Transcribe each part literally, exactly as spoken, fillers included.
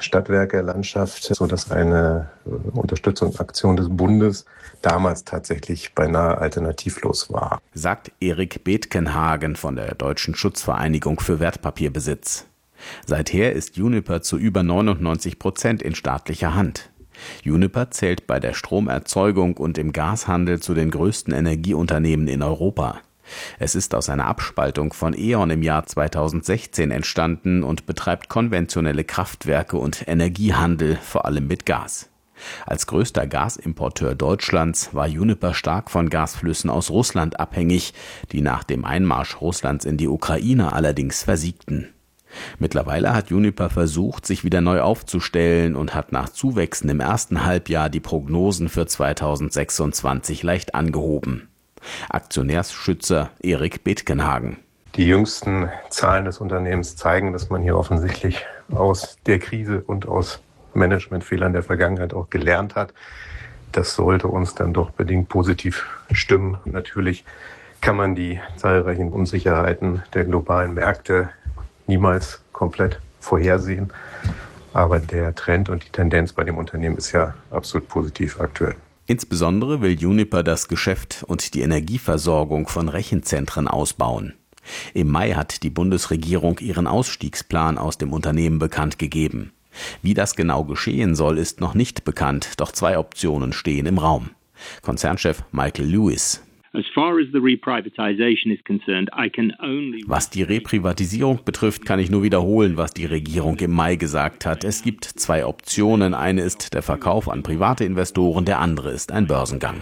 Stadtwerke-Landschaft, sodass eine Unterstützungsaktion des Bundes damals tatsächlich beinahe alternativlos war. Sagt Erik Bethkenhagen von der Deutschen Schutzvereinigung für Wertpapierbesitz. Seither ist Uniper zu über neunundneunzig Prozent in staatlicher Hand. Uniper zählt bei der Stromerzeugung und im Gashandel zu den größten Energieunternehmen in Europa. Es ist aus einer Abspaltung von E.ON im Jahr zweitausendsechzehn entstanden und betreibt konventionelle Kraftwerke und Energiehandel, vor allem mit Gas. Als größter Gasimporteur Deutschlands war Uniper stark von Gasflüssen aus Russland abhängig, die nach dem Einmarsch Russlands in die Ukraine allerdings versiegten. Mittlerweile hat Uniper versucht, sich wieder neu aufzustellen und hat nach Zuwächsen im ersten Halbjahr die Prognosen für zweitausendsechsundzwanzig leicht angehoben. Aktionärsschützer Erik Bethkenhagen. Die jüngsten Zahlen des Unternehmens zeigen, dass man hier offensichtlich aus der Krise und aus Managementfehlern der Vergangenheit auch gelernt hat. Das sollte uns dann doch bedingt positiv stimmen. Natürlich kann man die zahlreichen Unsicherheiten der globalen Märkte niemals komplett vorhersehen. Aber der Trend und die Tendenz bei dem Unternehmen ist ja absolut positiv aktuell. Insbesondere will Uniper das Geschäft und die Energieversorgung von Rechenzentren ausbauen. Im Mai hat die Bundesregierung ihren Ausstiegsplan aus dem Unternehmen bekannt gegeben. Wie das genau geschehen soll, ist noch nicht bekannt, doch zwei Optionen stehen im Raum. Konzernchef Michael Lewis. Was die Reprivatisierung betrifft, kann ich nur wiederholen, was die Regierung im Mai gesagt hat. Es gibt zwei Optionen. Eine ist der Verkauf an private Investoren, der andere ist ein Börsengang.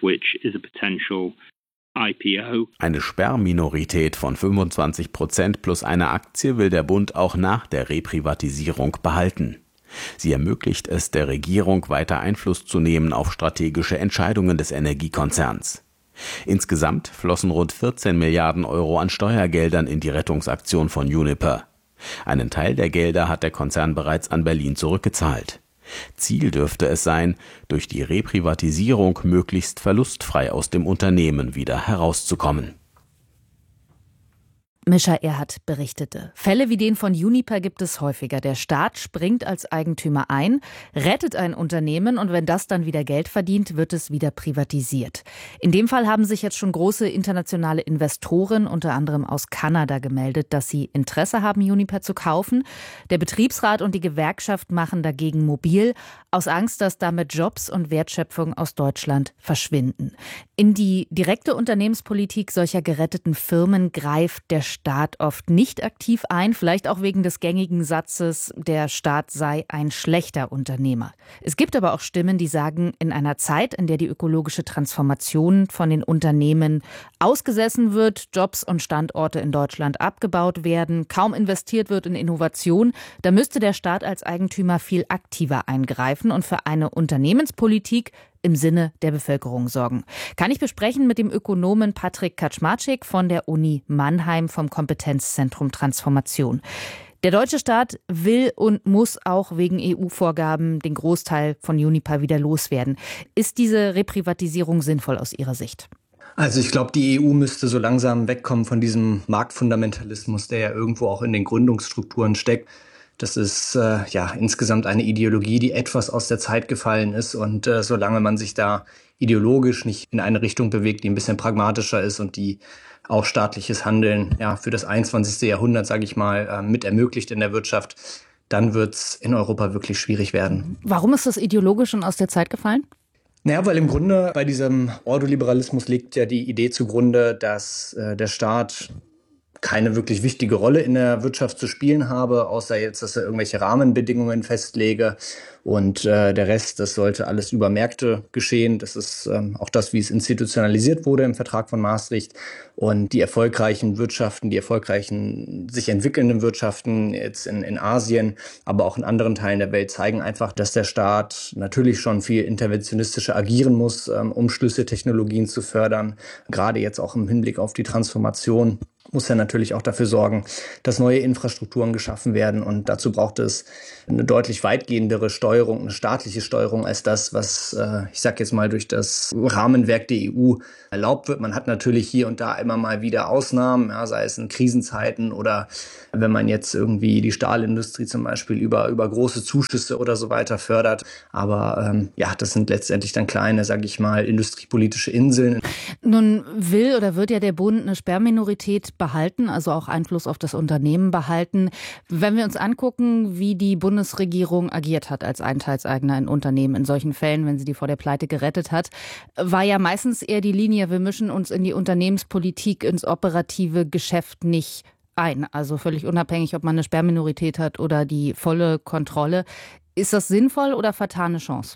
Eine Sperrminorität von fünfundzwanzig Prozent plus eine Aktie will der Bund auch nach der Reprivatisierung behalten. Sie ermöglicht es der Regierung, weiter Einfluss zu nehmen auf strategische Entscheidungen des Energiekonzerns. Insgesamt flossen rund vierzehn Milliarden Euro an Steuergeldern in die Rettungsaktion von Uniper. Einen Teil der Gelder hat der Konzern bereits an Berlin zurückgezahlt. Ziel dürfte es sein, durch die Reprivatisierung möglichst verlustfrei aus dem Unternehmen wieder herauszukommen. Mischa Erhardt berichtete. Fälle wie den von Uniper gibt es häufiger. Der Staat springt als Eigentümer ein, rettet ein Unternehmen und wenn das dann wieder Geld verdient, wird es wieder privatisiert. In dem Fall haben sich jetzt schon große internationale Investoren, unter anderem aus Kanada, gemeldet, dass sie Interesse haben, Uniper zu kaufen. Der Betriebsrat und die Gewerkschaft machen dagegen mobil, aus Angst, dass damit Jobs und Wertschöpfung aus Deutschland verschwinden. In die direkte Unternehmenspolitik solcher geretteten Firmen greift der Staat oft nicht aktiv ein, vielleicht auch wegen des gängigen Satzes, der Staat sei ein schlechter Unternehmer. Es gibt aber auch Stimmen, die sagen, in einer Zeit, in der die ökologische Transformation von den Unternehmen ausgesessen wird, Jobs und Standorte in Deutschland abgebaut werden, kaum investiert wird in Innovation, da müsste der Staat als Eigentümer viel aktiver eingreifen und für eine Unternehmenspolitik im Sinne der Bevölkerung sorgen. Kann ich besprechen mit dem Ökonomen Patrick Kaczmarczyk von der Uni Mannheim vom Kompetenzzentrum Transformation. Der deutsche Staat will und muss auch wegen E U-Vorgaben den Großteil von Uniper wieder loswerden. Ist diese Reprivatisierung sinnvoll aus Ihrer Sicht? Also ich glaube, die E U müsste so langsam wegkommen von diesem Marktfundamentalismus, der ja irgendwo auch in den Gründungsstrukturen steckt. Das ist äh, ja insgesamt eine Ideologie, die etwas aus der Zeit gefallen ist. Und äh, solange man sich da ideologisch nicht in eine Richtung bewegt, die ein bisschen pragmatischer ist und die auch staatliches Handeln ja für das einundzwanzigste Jahrhundert, sage ich mal, äh, mit ermöglicht in der Wirtschaft, dann wird's in Europa wirklich schwierig werden. Warum ist das ideologisch und aus der Zeit gefallen? Naja, weil im Grunde bei diesem Ordoliberalismus liegt ja die Idee zugrunde, dass äh, der Staat keine wirklich wichtige Rolle in der Wirtschaft zu spielen habe, außer jetzt, dass er irgendwelche Rahmenbedingungen festlege und äh, der Rest, das sollte alles über Märkte geschehen. Das ist ähm, auch das, wie es institutionalisiert wurde im Vertrag von Maastricht. Und die erfolgreichen Wirtschaften, die erfolgreichen sich entwickelnden Wirtschaften jetzt in, in Asien, aber auch in anderen Teilen der Welt zeigen einfach, dass der Staat natürlich schon viel interventionistischer agieren muss, ähm, um Schlüsseltechnologien zu fördern, gerade jetzt auch im Hinblick auf die Transformation. muss er natürlich auch dafür sorgen, dass neue Infrastrukturen geschaffen werden. Und dazu braucht es eine deutlich weitgehendere Steuerung, eine staatliche Steuerung als das, was, äh, ich sage jetzt mal, durch das Rahmenwerk der E U erlaubt wird. Man hat natürlich hier und da immer mal wieder Ausnahmen, ja, sei es in Krisenzeiten oder wenn man jetzt irgendwie die Stahlindustrie zum Beispiel über, über große Zuschüsse oder so weiter fördert. Aber ähm, ja, das sind letztendlich dann kleine, sage ich mal, industriepolitische Inseln. Nun will oder wird ja der Bund eine Sperrminorität behalten, also auch Einfluss auf das Unternehmen behalten. Wenn wir uns angucken, wie die Bundesregierung agiert hat als Anteilseigner in Unternehmen in solchen Fällen, wenn sie die vor der Pleite gerettet hat, war ja meistens eher die Linie, wir mischen uns in die Unternehmenspolitik, ins operative Geschäft nicht ein. Also völlig unabhängig, ob man eine Sperrminorität hat oder die volle Kontrolle. Ist das sinnvoll oder vertane Chance?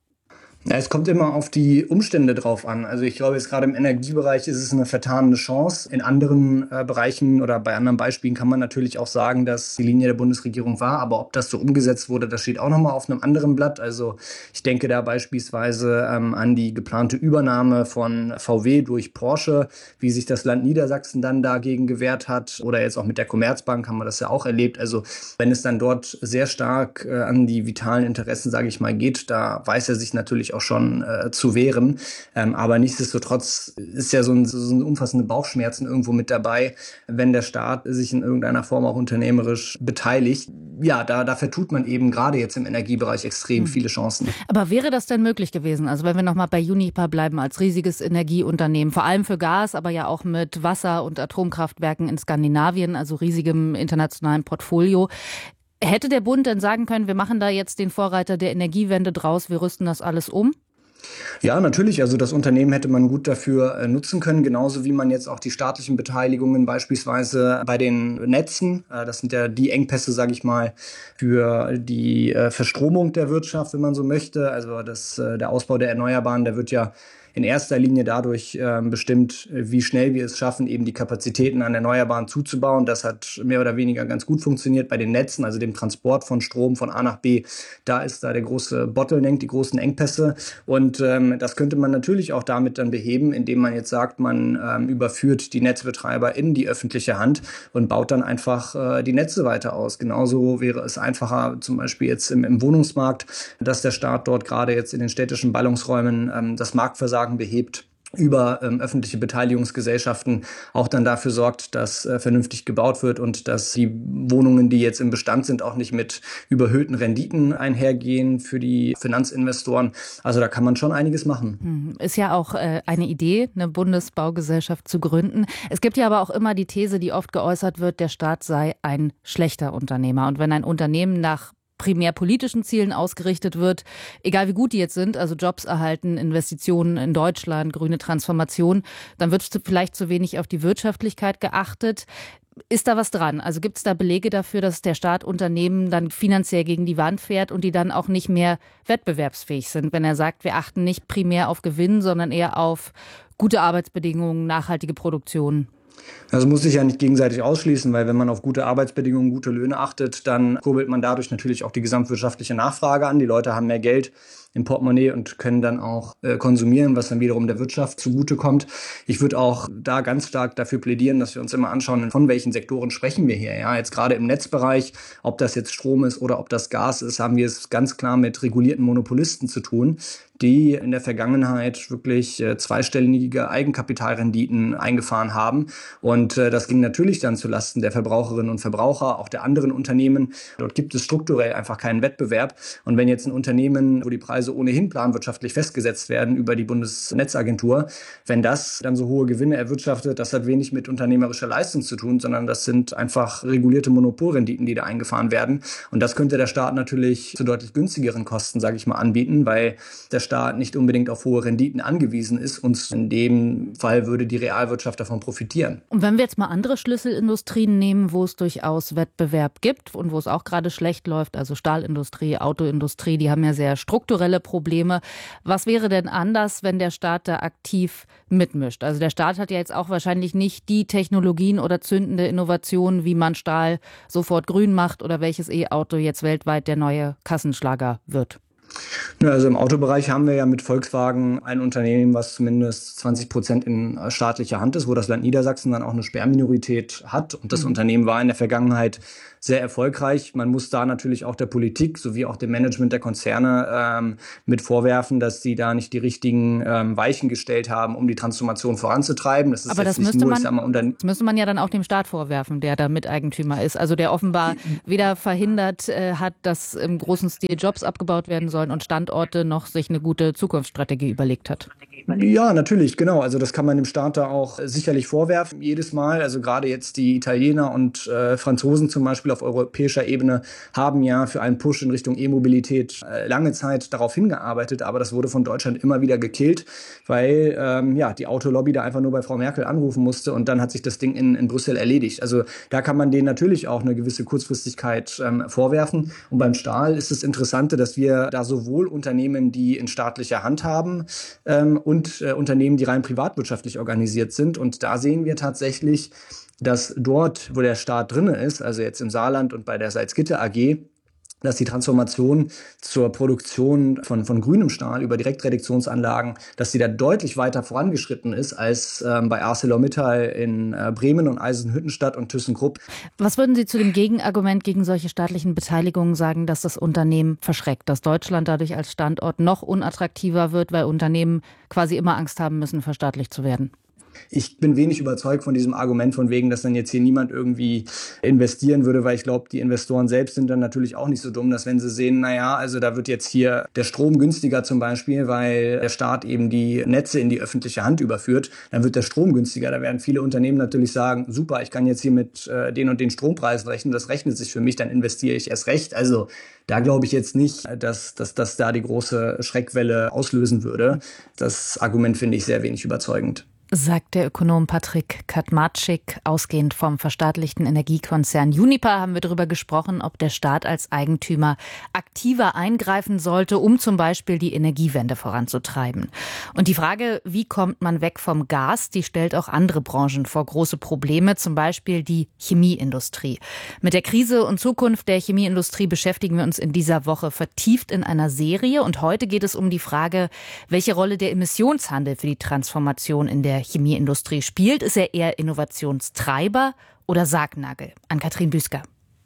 Ja, es kommt immer auf die Umstände drauf an. Also ich glaube, jetzt gerade im Energiebereich ist es eine vertane Chance. In anderen äh, Bereichen oder bei anderen Beispielen kann man natürlich auch sagen, dass die Linie der Bundesregierung war. Aber ob das so umgesetzt wurde, das steht auch nochmal auf einem anderen Blatt. Also ich denke da beispielsweise ähm, an die geplante Übernahme von V W durch Porsche, wie sich das Land Niedersachsen dann dagegen gewehrt hat. Oder jetzt auch mit der Commerzbank haben wir das ja auch erlebt. Also wenn es dann dort sehr stark äh, an die vitalen Interessen, sage ich mal, geht, da weiß er sich natürlich auch schon äh, zu wehren. Ähm, aber nichtsdestotrotz ist ja so ein, so ein umfassende Bauchschmerzen irgendwo mit dabei, wenn der Staat sich in irgendeiner Form auch unternehmerisch beteiligt. Ja, da, da vertut man eben gerade jetzt im Energiebereich extrem viele Chancen. Aber wäre das denn möglich gewesen? Also wenn wir nochmal bei Uniper bleiben als riesiges Energieunternehmen, vor allem für Gas, aber ja auch mit Wasser- und Atomkraftwerken in Skandinavien, also riesigem internationalen Portfolio. Hätte der Bund denn sagen können, wir machen da jetzt den Vorreiter der Energiewende draus, wir rüsten das alles um? Ja, natürlich. Also das Unternehmen hätte man gut dafür äh, nutzen können, genauso wie man jetzt auch die staatlichen Beteiligungen beispielsweise bei den Netzen, äh, das sind ja die Engpässe, sage ich mal, für die äh, Verstromung der Wirtschaft, wenn man so möchte. Also das, äh, der Ausbau der Erneuerbaren, der wird ja in erster Linie dadurch äh, bestimmt, wie schnell wir es schaffen, eben die Kapazitäten an Erneuerbaren zuzubauen. Das hat mehr oder weniger ganz gut funktioniert bei den Netzen, also dem Transport von Strom von A nach B. Da ist da der große Bottleneck, die großen Engpässe. Und ähm, das könnte man natürlich auch damit dann beheben, indem man jetzt sagt, man ähm, überführt die Netzbetreiber in die öffentliche Hand und baut dann einfach äh, die Netze weiter aus. Genauso wäre es einfacher, zum Beispiel jetzt im, im Wohnungsmarkt, dass der Staat dort gerade jetzt in den städtischen Ballungsräumen ähm, das Marktversagen behebt, über ähm, öffentliche Beteiligungsgesellschaften auch dann dafür sorgt, dass äh, vernünftig gebaut wird und dass die Wohnungen, die jetzt im Bestand sind, auch nicht mit überhöhten Renditen einhergehen für die Finanzinvestoren. Also da kann man schon einiges machen. Ist ja auch äh, eine Idee, eine Bundesbaugesellschaft zu gründen. Es gibt ja aber auch immer die These, die oft geäußert wird, der Staat sei ein schlechter Unternehmer. Und wenn ein Unternehmen nach primär politischen Zielen ausgerichtet wird, egal wie gut die jetzt sind, also Jobs erhalten, Investitionen in Deutschland, grüne Transformation, dann wird vielleicht zu wenig auf die Wirtschaftlichkeit geachtet. Ist da was dran? Also gibt es da Belege dafür, dass der Staat Unternehmen dann finanziell gegen die Wand fährt und die dann auch nicht mehr wettbewerbsfähig sind, wenn er sagt, wir achten nicht primär auf Gewinn, sondern eher auf gute Arbeitsbedingungen, nachhaltige Produktion? Das muss sich ja nicht gegenseitig ausschließen, weil wenn man auf gute Arbeitsbedingungen, gute Löhne achtet, dann kurbelt man dadurch natürlich auch die gesamtwirtschaftliche Nachfrage an. Die Leute haben mehr Geld im Portemonnaie und können dann auch äh, konsumieren, was dann wiederum der Wirtschaft zugutekommt. Ich würde auch da ganz stark dafür plädieren, dass wir uns immer anschauen, von welchen Sektoren sprechen wir hier. Ja, jetzt gerade im Netzbereich, ob das jetzt Strom ist oder ob das Gas ist, haben wir es ganz klar mit regulierten Monopolisten zu tun, die in der Vergangenheit wirklich äh, zweistellige Eigenkapitalrenditen eingefahren haben. Und äh, das ging natürlich dann zulasten der Verbraucherinnen und Verbraucher, auch der anderen Unternehmen. Dort gibt es strukturell einfach keinen Wettbewerb. Und wenn jetzt ein Unternehmen, wo die Preise ohnehin planwirtschaftlich festgesetzt werden über die Bundesnetzagentur, wenn das dann so hohe Gewinne erwirtschaftet, das hat wenig mit unternehmerischer Leistung zu tun, sondern das sind einfach regulierte Monopolrenditen, die da eingefahren werden. Und das könnte der Staat natürlich zu deutlich günstigeren Kosten, sage ich mal, anbieten, weil der Staat nicht unbedingt auf hohe Renditen angewiesen ist und in dem Fall würde die Realwirtschaft davon profitieren. Und wenn wir jetzt mal andere Schlüsselindustrien nehmen, wo es durchaus Wettbewerb gibt und wo es auch gerade schlecht läuft, also Stahlindustrie, Autoindustrie, die haben ja sehr strukturelle Probleme. Was wäre denn anders, wenn der Staat da aktiv mitmischt? Also der Staat hat ja jetzt auch wahrscheinlich nicht die Technologien oder zündende Innovationen, wie man Stahl sofort grün macht oder welches E-Auto jetzt weltweit der neue Kassenschlager wird. Also im Autobereich haben wir ja mit Volkswagen ein Unternehmen, was zumindest zwanzig Prozent in staatlicher Hand ist, wo das Land Niedersachsen dann auch eine Sperrminorität hat. Und das mhm. Unternehmen war in der Vergangenheit sehr erfolgreich. Man muss da natürlich auch der Politik sowie auch dem Management der Konzerne ähm, mit vorwerfen, dass sie da nicht die richtigen ähm, Weichen gestellt haben, um die Transformation voranzutreiben. Das ist Aber das müsste, nur, man, mal, unter- das müsste man ja dann auch dem Staat vorwerfen, der da Miteigentümer ist. Also der offenbar weder verhindert äh, hat, dass im großen Stil Jobs abgebaut werden sollen und Standorte noch sich eine gute Zukunftsstrategie überlegt hat. Ja, natürlich, genau. Also das kann man dem Staat da auch sicherlich vorwerfen, jedes Mal. Also gerade jetzt die Italiener und äh, Franzosen zum Beispiel auf europäischer Ebene haben ja für einen Push in Richtung E-Mobilität äh, lange Zeit darauf hingearbeitet, aber das wurde von Deutschland immer wieder gekillt, weil ähm, ja die Autolobby da einfach nur bei Frau Merkel anrufen musste und dann hat sich das Ding in, in Brüssel erledigt. Also da kann man denen natürlich auch eine gewisse Kurzfristigkeit ähm, vorwerfen. Und beim Stahl ist das Interessante, dass wir da sowohl Unternehmen, die in staatlicher Hand haben, ähm, und äh, Unternehmen, die rein privatwirtschaftlich organisiert sind. Und da sehen wir tatsächlich, dass dort, wo der Staat drin ist, also jetzt im Saarland und bei der Salzgitter A G, dass die Transformation zur Produktion von, von grünem Stahl über Direktreduktionsanlagen, dass sie da deutlich weiter vorangeschritten ist als ähm, bei ArcelorMittal in äh, Bremen und Eisenhüttenstadt und ThyssenKrupp. Was würden Sie zu dem Gegenargument gegen solche staatlichen Beteiligungen sagen, dass das Unternehmen verschreckt, dass Deutschland dadurch als Standort noch unattraktiver wird, weil Unternehmen quasi immer Angst haben müssen, verstaatlicht zu werden? Ich bin wenig überzeugt von diesem Argument von wegen, dass dann jetzt hier niemand irgendwie investieren würde, weil ich glaube, die Investoren selbst sind dann natürlich auch nicht so dumm, dass wenn sie sehen, naja, also da wird jetzt hier der Strom günstiger zum Beispiel, weil der Staat eben die Netze in die öffentliche Hand überführt, dann wird der Strom günstiger. Da werden viele Unternehmen natürlich sagen, super, ich kann jetzt hier mit äh, den und den Strompreisen rechnen, das rechnet sich für mich, dann investiere ich erst recht. Also da glaube ich jetzt nicht, dass, dass das da die große Schreckwelle auslösen würde. Das Argument finde ich sehr wenig überzeugend. Sagt der Ökonom Patrick Kaczmarczyk. Ausgehend vom verstaatlichten Energiekonzern Uniper haben wir darüber gesprochen, ob der Staat als Eigentümer aktiver eingreifen sollte, um zum Beispiel die Energiewende voranzutreiben. Und die Frage, wie kommt man weg vom Gas, die stellt auch andere Branchen vor große Probleme, zum Beispiel die Chemieindustrie. Mit der Krise und Zukunft der Chemieindustrie beschäftigen wir uns in dieser Woche vertieft in einer Serie. Und heute geht es um die Frage, welche Rolle der Emissionshandel für die Transformation in der Chemieindustrie spielt. Ist er eher Innovationstreiber oder Sargnagel? Ann-Kathrin Büsker.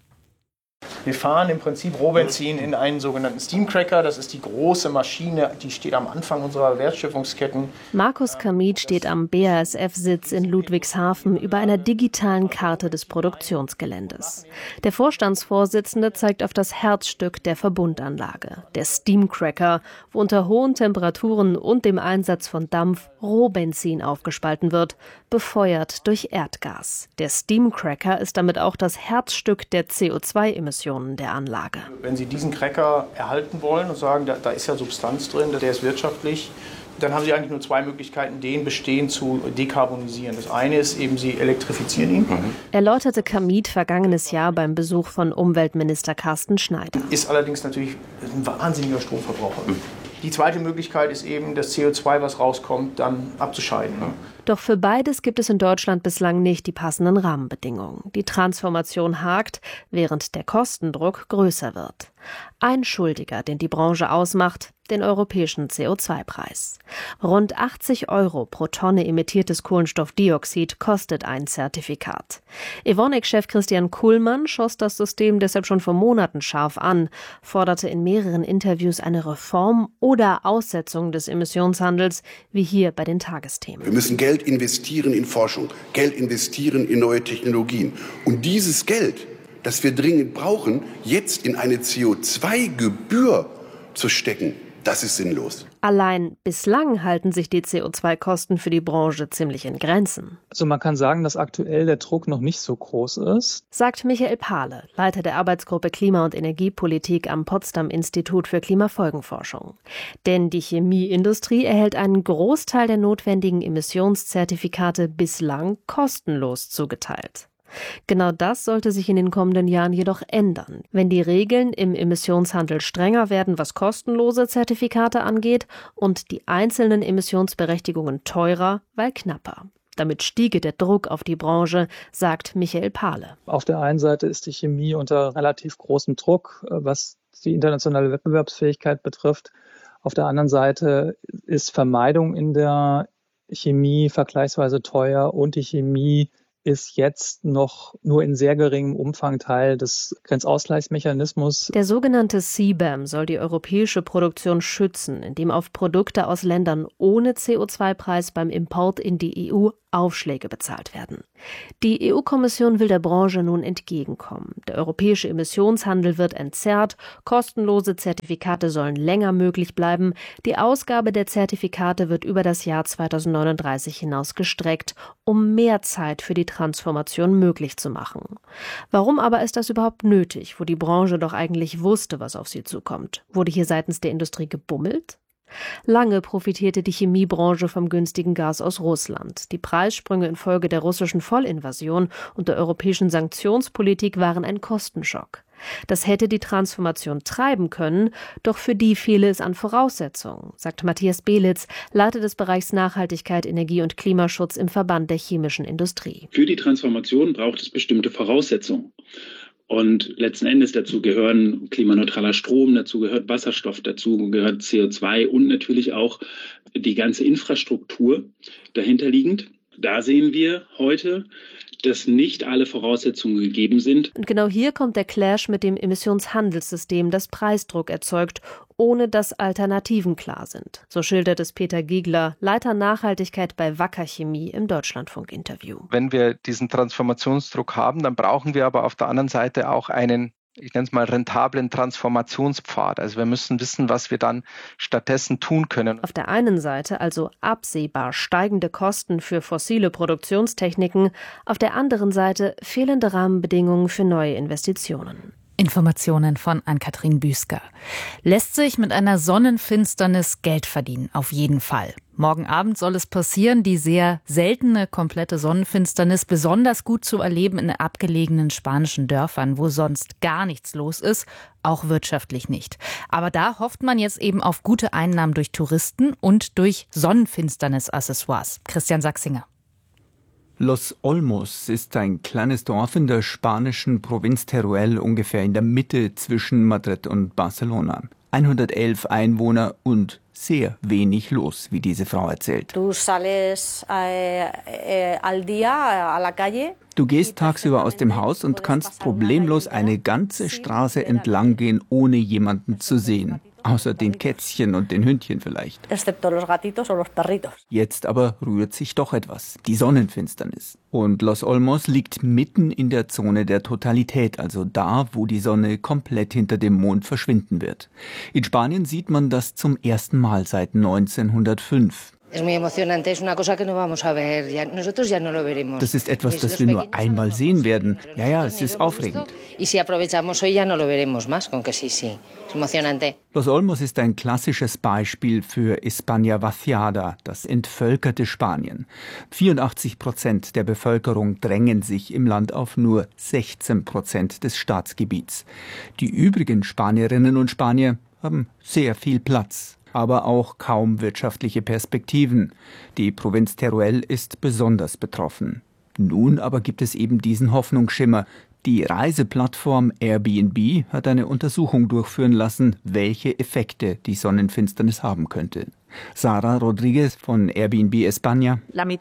Wir fahren im Prinzip Rohbenzin in einen sogenannten Steamcracker. Das ist die große Maschine, die steht am Anfang unserer Wertschöpfungsketten. Markus Kamit steht am B A S F-Sitz in Ludwigshafen über einer digitalen Karte des Produktionsgeländes. Der Vorstandsvorsitzende zeigt auf das Herzstück der Verbundanlage, der Steamcracker, wo unter hohen Temperaturen und dem Einsatz von Dampf Rohbenzin aufgespalten wird, befeuert durch Erdgas. Der Steamcracker ist damit auch das Herzstück der C O zwei Emissionen der Anlage. Wenn Sie diesen Cracker erhalten wollen und sagen, da, da ist ja Substanz drin, der ist wirtschaftlich, dann haben Sie eigentlich nur zwei Möglichkeiten, den bestehend zu dekarbonisieren. Das eine ist eben, Sie elektrifizieren ihn. Mhm. Erläuterte Kamit vergangenes Jahr beim Besuch von Umweltminister Carsten Schneider. Ist allerdings natürlich ein wahnsinniger Stromverbraucher. Mhm. Die zweite Möglichkeit ist eben, das C O zwei, was rauskommt, dann abzuscheiden. Mhm. Doch für beides gibt es in Deutschland bislang nicht die passenden Rahmenbedingungen. Die Transformation hakt, während der Kostendruck größer wird. Ein Schuldiger, den die Branche ausmacht, den europäischen C O zwei Preis. Rund achtzig Euro pro Tonne emittiertes Kohlenstoffdioxid kostet ein Zertifikat. Evonik-Chef Christian Kullmann schoss das System deshalb schon vor Monaten scharf an, forderte in mehreren Interviews eine Reform oder Aussetzung des Emissionshandels, wie hier bei den Tagesthemen. Wir müssen Geld investieren in Forschung, Geld investieren in neue Technologien. Und dieses Geld, das wir dringend brauchen, jetzt in eine C O zwei Gebühr zu stecken, das ist sinnlos. Allein bislang halten sich die C O zwei Kosten für die Branche ziemlich in Grenzen. Also man kann sagen, dass aktuell der Druck noch nicht so groß ist, sagt Michael Pahle, Leiter der Arbeitsgruppe Klima- und Energiepolitik am Potsdam-Institut für Klimafolgenforschung. Denn die Chemieindustrie erhält einen Großteil der notwendigen Emissionszertifikate bislang kostenlos zugeteilt. Genau das sollte sich in den kommenden Jahren jedoch ändern, wenn die Regeln im Emissionshandel strenger werden, was kostenlose Zertifikate angeht, und die einzelnen Emissionsberechtigungen teurer, weil knapper. Damit stiege der Druck auf die Branche, sagt Michael Pahle. Auf der einen Seite ist die Chemie unter relativ großem Druck, was die internationale Wettbewerbsfähigkeit betrifft. Auf der anderen Seite ist Vermeidung in der Chemie vergleichsweise teuer und die Chemie ist jetzt noch nur in sehr geringem Umfang Teil des Grenzausgleichsmechanismus. Der sogenannte C B A M soll die europäische Produktion schützen, indem auf Produkte aus Ländern ohne C O zwei Preis beim Import in die E U Aufschläge bezahlt werden. Die E U-Kommission will der Branche nun entgegenkommen. Der europäische Emissionshandel wird entzerrt, kostenlose Zertifikate sollen länger möglich bleiben, die Ausgabe der Zertifikate wird über das Jahr zweitausendneununddreißig hinaus gestreckt, um mehr Zeit für die Transformation möglich zu machen. Warum aber ist das überhaupt nötig, wo die Branche doch eigentlich wusste, was auf sie zukommt? Wurde hier seitens der Industrie gebummelt? Lange profitierte die Chemiebranche vom günstigen Gas aus Russland. Die Preissprünge infolge der russischen Vollinvasion und der europäischen Sanktionspolitik waren ein Kostenschock. Das hätte die Transformation treiben können, doch für die fehle es an Voraussetzungen, sagt Matthias Belitz, Leiter des Bereichs Nachhaltigkeit, Energie und Klimaschutz im Verband der chemischen Industrie. Für die Transformation braucht es bestimmte Voraussetzungen. Und letzten Endes dazu gehören klimaneutraler Strom, dazu gehört Wasserstoff, dazu gehört C O zwei und natürlich auch die ganze Infrastruktur dahinterliegend. Da sehen wir heute, dass nicht alle Voraussetzungen gegeben sind. Und genau hier kommt der Clash mit dem Emissionshandelssystem, das Preisdruck erzeugt, ohne dass Alternativen klar sind. So schildert es Peter Giegler, Leiter Nachhaltigkeit bei Wacker Chemie im Deutschlandfunk-Interview. Wenn wir diesen Transformationsdruck haben, dann brauchen wir aber auf der anderen Seite auch einen, ich nenne es mal, rentablen Transformationspfad. Also wir müssen wissen, was wir dann stattdessen tun können. Auf der einen Seite also absehbar steigende Kosten für fossile Produktionstechniken, auf der anderen Seite fehlende Rahmenbedingungen für neue Investitionen. Informationen von Ann-Kathrin Büsker. Lässt sich mit einer Sonnenfinsternis Geld verdienen? Auf jeden Fall. Morgen Abend soll es passieren, die sehr seltene komplette Sonnenfinsternis besonders gut zu erleben in abgelegenen spanischen Dörfern, wo sonst gar nichts los ist, auch wirtschaftlich nicht. Aber da hofft man jetzt eben auf gute Einnahmen durch Touristen und durch Sonnenfinsternis-Accessoires. Christian Sachsinger. Los Olmos ist ein kleines Dorf in der spanischen Provinz Teruel, ungefähr in der Mitte zwischen Madrid und Barcelona. hundertelf Einwohner und sehr wenig los, wie diese Frau erzählt. Du sales eh, eh, al día a la calle. Du gehst tagsüber aus dem Haus und kannst problemlos eine ganze Straße entlang gehen, ohne jemanden zu sehen. Außer den Kätzchen und den Hündchen vielleicht. Excepto los gatitos o los perritos. Jetzt aber rührt sich doch etwas, die Sonnenfinsternis. Und Los Olmos liegt mitten in der Zone der Totalität, also da, wo die Sonne komplett hinter dem Mond verschwinden wird. In Spanien sieht man das zum ersten Mal seit neunzehnhundertfünf. Das ist etwas, das wir nur einmal sehen werden. Ja, ja, es ist aufregend. Los Olmos ist ein klassisches Beispiel für España vaciada, das entvölkerte Spanien. vierundachtzig Prozent der Bevölkerung drängen sich im Land auf nur sechzehn Prozent des Staatsgebiets. Die übrigen Spanierinnen und Spanier haben sehr viel Platz, aber auch kaum wirtschaftliche Perspektiven. Die Provinz Teruel ist besonders betroffen. Nun aber gibt es eben diesen Hoffnungsschimmer. Die Reiseplattform Airbnb hat eine Untersuchung durchführen lassen, welche Effekte die Sonnenfinsternis haben könnte. Sara Rodriguez von Airbnb España.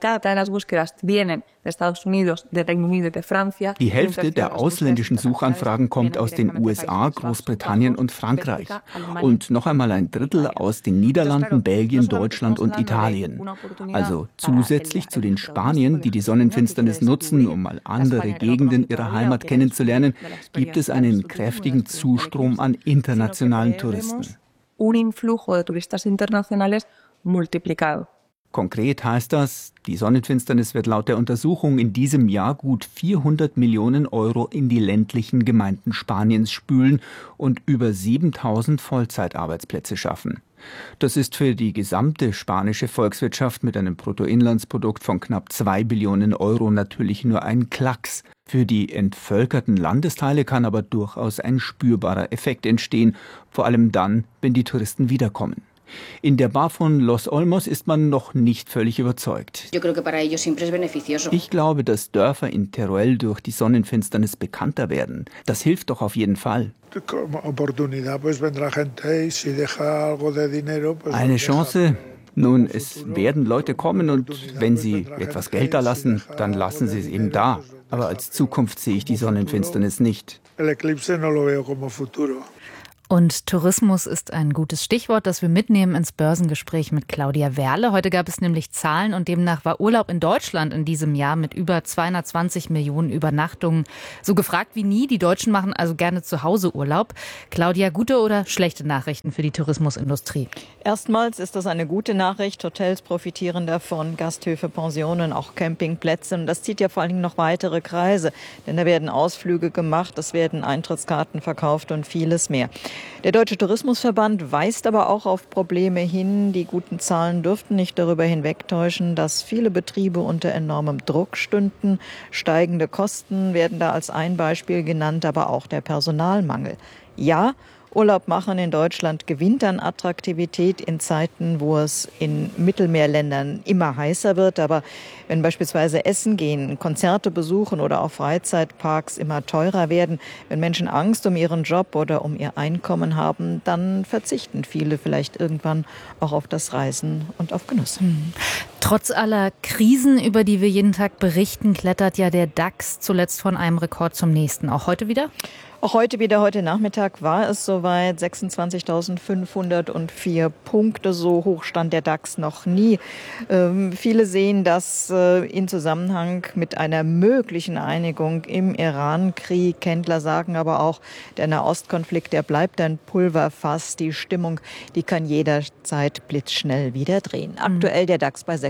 Die Hälfte der ausländischen Suchanfragen kommt aus den U S A, Großbritannien und Frankreich. Und noch einmal ein Drittel aus den Niederlanden, Belgien, Deutschland und Italien. Also zusätzlich zu den Spaniern, die die Sonnenfinsternis nutzen, um mal andere Gegenden ihrer Heimat kennenzulernen, gibt es einen kräftigen Zustrom an internationalen Touristen. Un influjo de turistas internacionales multiplicado. Konkret heißt das, die Sonnenfinsternis wird laut der Untersuchung in diesem Jahr gut vierhundert Millionen Euro in die ländlichen Gemeinden Spaniens spülen und über siebentausend Vollzeitarbeitsplätze schaffen. Das ist für die gesamte spanische Volkswirtschaft mit einem Bruttoinlandsprodukt von knapp zwei Billionen Euro natürlich nur ein Klacks. Für die entvölkerten Landesteile kann aber durchaus ein spürbarer Effekt entstehen, vor allem dann, wenn die Touristen wiederkommen. In der Bar von Los Olmos ist man noch nicht völlig überzeugt. Ich glaube, dass Dörfer in Teruel durch die Sonnenfinsternis bekannter werden. Das hilft doch auf jeden Fall. Eine Chance? Nun, es werden Leute kommen und wenn sie etwas Geld da lassen, dann lassen sie es eben da. Aber als Zukunft sehe ich die Sonnenfinsternis nicht. Und Tourismus ist ein gutes Stichwort, das wir mitnehmen ins Börsengespräch mit Claudia Werle. Heute gab es nämlich Zahlen und demnach war Urlaub in Deutschland in diesem Jahr mit über zweihundertzwanzig Millionen Übernachtungen so gefragt wie nie. Die Deutschen machen also gerne zu Hause Urlaub. Claudia, gute oder schlechte Nachrichten für die Tourismusindustrie? Erstmals ist das eine gute Nachricht. Hotels profitieren davon, Gasthöfe, Pensionen, auch Campingplätze. Und das zieht ja vor allen Dingen noch weitere Kreise. Denn da werden Ausflüge gemacht, es werden Eintrittskarten verkauft und vieles mehr. Der Deutsche Tourismusverband weist aber auch auf Probleme hin. Die guten Zahlen dürften nicht darüber hinwegtäuschen, dass viele Betriebe unter enormem Druck stünden. Steigende Kosten werden da als ein Beispiel genannt, aber auch der Personalmangel. Ja, Urlaub machen in Deutschland gewinnt an Attraktivität in Zeiten, wo es in Mittelmeerländern immer heißer wird. Aber wenn beispielsweise Essen gehen, Konzerte besuchen oder auch Freizeitparks immer teurer werden, wenn Menschen Angst um ihren Job oder um ihr Einkommen haben, dann verzichten viele vielleicht irgendwann auch auf das Reisen und auf Genuss. Hm. Trotz aller Krisen, über die wir jeden Tag berichten, klettert ja der DAX zuletzt von einem Rekord zum nächsten. Auch heute wieder? Auch heute wieder, heute Nachmittag war es soweit, sechsundzwanzigtausendfünfhundertvier Punkte, so hoch stand der DAX noch nie. Ähm, viele sehen das äh, in Zusammenhang mit einer möglichen Einigung im Iran-Krieg. Händler sagen aber auch, der Nahostkonflikt, der bleibt ein Pulverfass. Die Stimmung, die kann jederzeit blitzschnell wieder drehen. Aktuell der DAX bei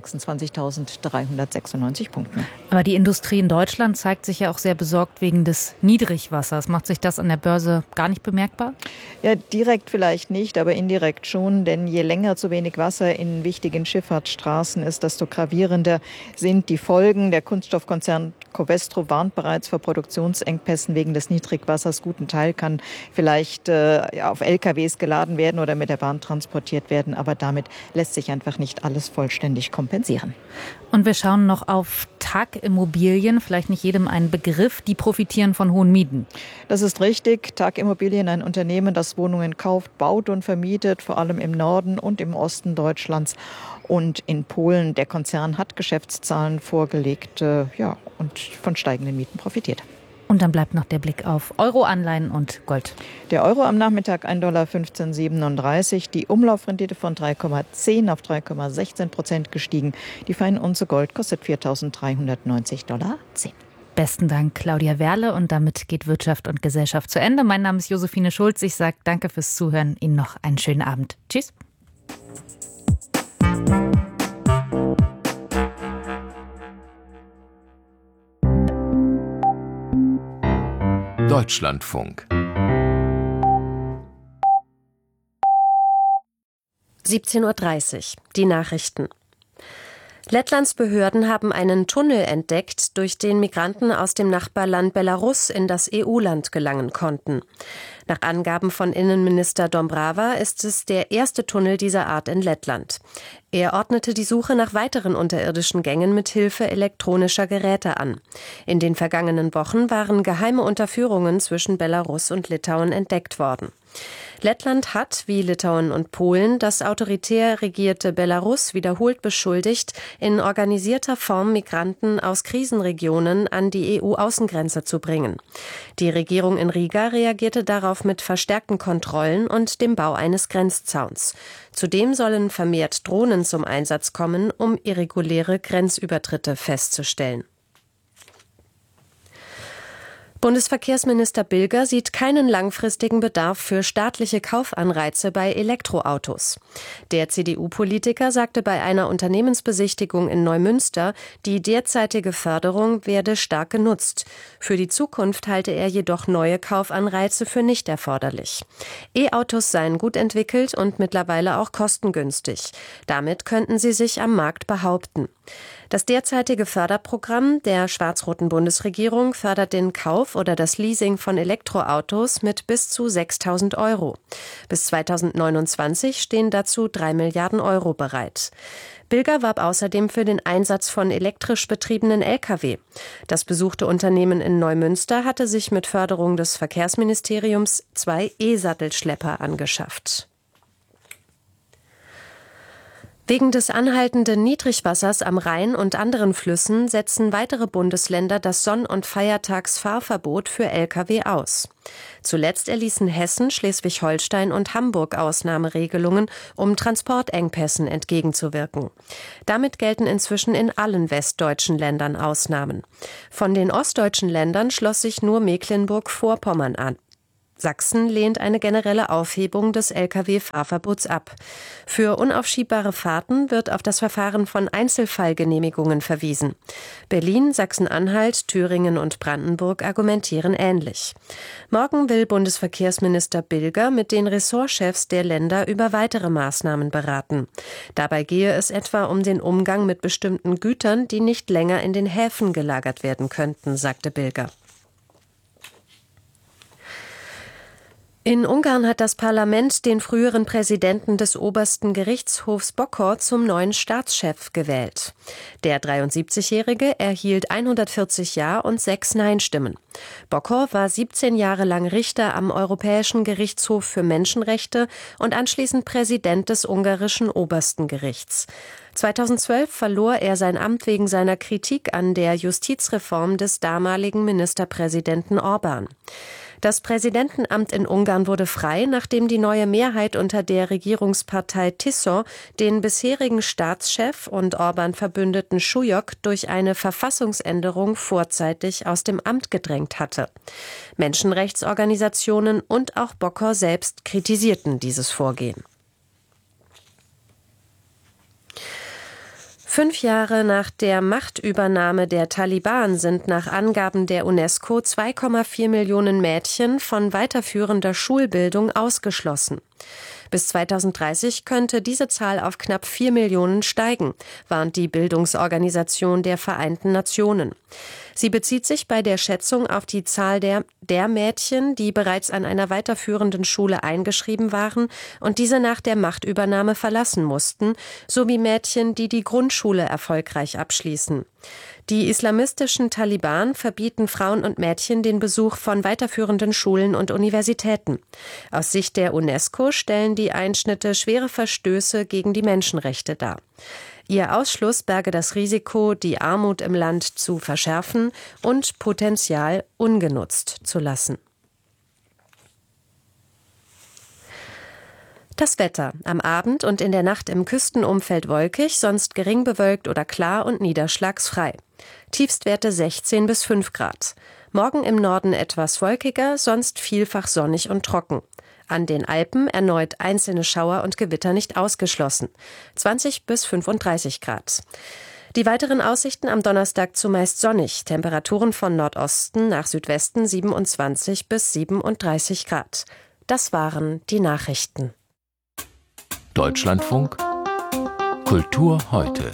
sechsundzwanzigtausenddreihundertsechsundneunzig Punkten. Aber die Industrie in Deutschland zeigt sich ja auch sehr besorgt wegen des Niedrigwassers. Macht sich das an der Börse gar nicht bemerkbar? Ja, direkt vielleicht nicht, aber indirekt schon. Denn je länger zu wenig Wasser in wichtigen Schifffahrtsstraßen ist, desto gravierender sind die Folgen. Der Kunststoffkonzern Covestro warnt bereits vor Produktionsengpässen wegen des Niedrigwassers. Guten Teil kann vielleicht äh, auf L K Ws geladen werden oder mit der Bahn transportiert werden. Aber damit lässt sich einfach nicht alles vollständig kompensieren. Und wir schauen noch auf T A G Immobilien, vielleicht nicht jedem ein Begriff, die profitieren von hohen Mieten. Das ist richtig. T A G Immobilien, ein Unternehmen, das Wohnungen kauft, baut und vermietet, vor allem im Norden und im Osten Deutschlands und in Polen. Der Konzern hat Geschäftszahlen vorgelegt, äh, ja, und von steigenden Mieten profitiert. Und dann bleibt noch der Blick auf Euro-Anleihen und Gold. Der Euro am Nachmittag ein Dollar fünfzehn siebenunddreißig. Die Umlaufrendite von drei Komma zehn auf drei Komma sechzehn Prozent gestiegen. Die Feinunze Gold kostet viertausenddreihundertneunzig Komma zehn Dollar. Besten Dank, Claudia Werle. Und damit geht Wirtschaft und Gesellschaft zu Ende. Mein Name ist Josephine Schulz. Ich sage danke fürs Zuhören. Ihnen noch einen schönen Abend. Tschüss. Deutschlandfunk. siebzehn Uhr dreißig. Die Nachrichten. Lettlands Behörden haben einen Tunnel entdeckt, durch den Migranten aus dem Nachbarland Belarus in das E U-Land gelangen konnten. Nach Angaben von Innenminister Dombrava ist es der erste Tunnel dieser Art in Lettland. Er ordnete die Suche nach weiteren unterirdischen Gängen mit Hilfe elektronischer Geräte an. In den vergangenen Wochen waren geheime Unterführungen zwischen Belarus und Litauen entdeckt worden. Lettland hat, wie Litauen und Polen, das autoritär regierte Belarus wiederholt beschuldigt, in organisierter Form Migranten aus Krisenregionen an die E U-Außengrenze zu bringen. Die Regierung in Riga reagierte darauf mit verstärkten Kontrollen und dem Bau eines Grenzzauns. Zudem sollen vermehrt Drohnen zum Einsatz kommen, um irreguläre Grenzübertritte festzustellen. Bundesverkehrsminister Bilger sieht keinen langfristigen Bedarf für staatliche Kaufanreize bei Elektroautos. Der C D U-Politiker sagte bei einer Unternehmensbesichtigung in Neumünster, die derzeitige Förderung werde stark genutzt. Für die Zukunft halte er jedoch neue Kaufanreize für nicht erforderlich. E-Autos seien gut entwickelt und mittlerweile auch kostengünstig. Damit könnten sie sich am Markt behaupten. Das derzeitige Förderprogramm der schwarz-roten Bundesregierung fördert den Kauf oder das Leasing von Elektroautos mit bis zu sechstausend Euro. Bis zweitausendneunundzwanzig stehen dazu drei Milliarden Euro bereit. Bilger warb außerdem für den Einsatz von elektrisch betriebenen L K W. Das besuchte Unternehmen in Neumünster hatte sich mit Förderung des Verkehrsministeriums zwei E-Sattelschlepper angeschafft. Wegen des anhaltenden Niedrigwassers am Rhein und anderen Flüssen setzen weitere Bundesländer das Sonn- und Feiertagsfahrverbot für L K W aus. Zuletzt erließen Hessen, Schleswig-Holstein und Hamburg Ausnahmeregelungen, um Transportengpässen entgegenzuwirken. Damit gelten inzwischen in allen westdeutschen Ländern Ausnahmen. Von den ostdeutschen Ländern schloss sich nur Mecklenburg-Vorpommern an. Sachsen lehnt eine generelle Aufhebung des L K W-Fahrverbots ab. Für unaufschiebbare Fahrten wird auf das Verfahren von Einzelfallgenehmigungen verwiesen. Berlin, Sachsen-Anhalt, Thüringen und Brandenburg argumentieren ähnlich. Morgen will Bundesverkehrsminister Bilger mit den Ressortchefs der Länder über weitere Maßnahmen beraten. Dabei gehe es etwa um den Umgang mit bestimmten Gütern, die nicht länger in den Häfen gelagert werden könnten, sagte Bilger. In Ungarn hat das Parlament den früheren Präsidenten des obersten Gerichtshofs Bokor zum neuen Staatschef gewählt. Der dreiundsiebzigjährige erhielt hundertvierzig Ja- und sechs Nein-Stimmen. Bokor war siebzehn Jahre lang Richter am Europäischen Gerichtshof für Menschenrechte und anschließend Präsident des ungarischen obersten Gerichts. zweitausendzwölf verlor er sein Amt wegen seiner Kritik an der Justizreform des damaligen Ministerpräsidenten Orbán. Das Präsidentenamt in Ungarn wurde frei, nachdem die neue Mehrheit unter der Regierungspartei Tiszó den bisherigen Staatschef und Orbán-Verbündeten Súlyog durch eine Verfassungsänderung vorzeitig aus dem Amt gedrängt hatte. Menschenrechtsorganisationen und auch Bokor selbst kritisierten dieses Vorgehen. Fünf Jahre nach der Machtübernahme der Taliban sind nach Angaben der UNESCO zwei Komma vier Millionen Mädchen von weiterführender Schulbildung ausgeschlossen. Bis zweitausenddreißig könnte diese Zahl auf knapp vier Millionen steigen, warnt die Bildungsorganisation der Vereinten Nationen. Sie bezieht sich bei der Schätzung auf die Zahl der, der Mädchen, die bereits an einer weiterführenden Schule eingeschrieben waren und diese nach der Machtübernahme verlassen mussten, sowie Mädchen, die die Grundschule erfolgreich abschließen. Die islamistischen Taliban verbieten Frauen und Mädchen den Besuch von weiterführenden Schulen und Universitäten. Aus Sicht der UNESCO stellen die Einschnitte schwere Verstöße gegen die Menschenrechte dar. Ihr Ausschluss berge das Risiko, die Armut im Land zu verschärfen und Potenzial ungenutzt zu lassen. Das Wetter. Am Abend und in der Nacht im Küstenumfeld wolkig, sonst gering bewölkt oder klar und niederschlagsfrei. Tiefstwerte sechzehn bis fünf Grad. Morgen im Norden etwas wolkiger, sonst vielfach sonnig und trocken. An den Alpen erneut einzelne Schauer und Gewitter nicht ausgeschlossen. zwanzig bis fünfunddreißig Grad. Die weiteren Aussichten am Donnerstag zumeist sonnig. Temperaturen von Nordosten nach Südwesten siebenundzwanzig bis siebenunddreißig Grad. Das waren die Nachrichten. Deutschlandfunk Kultur heute.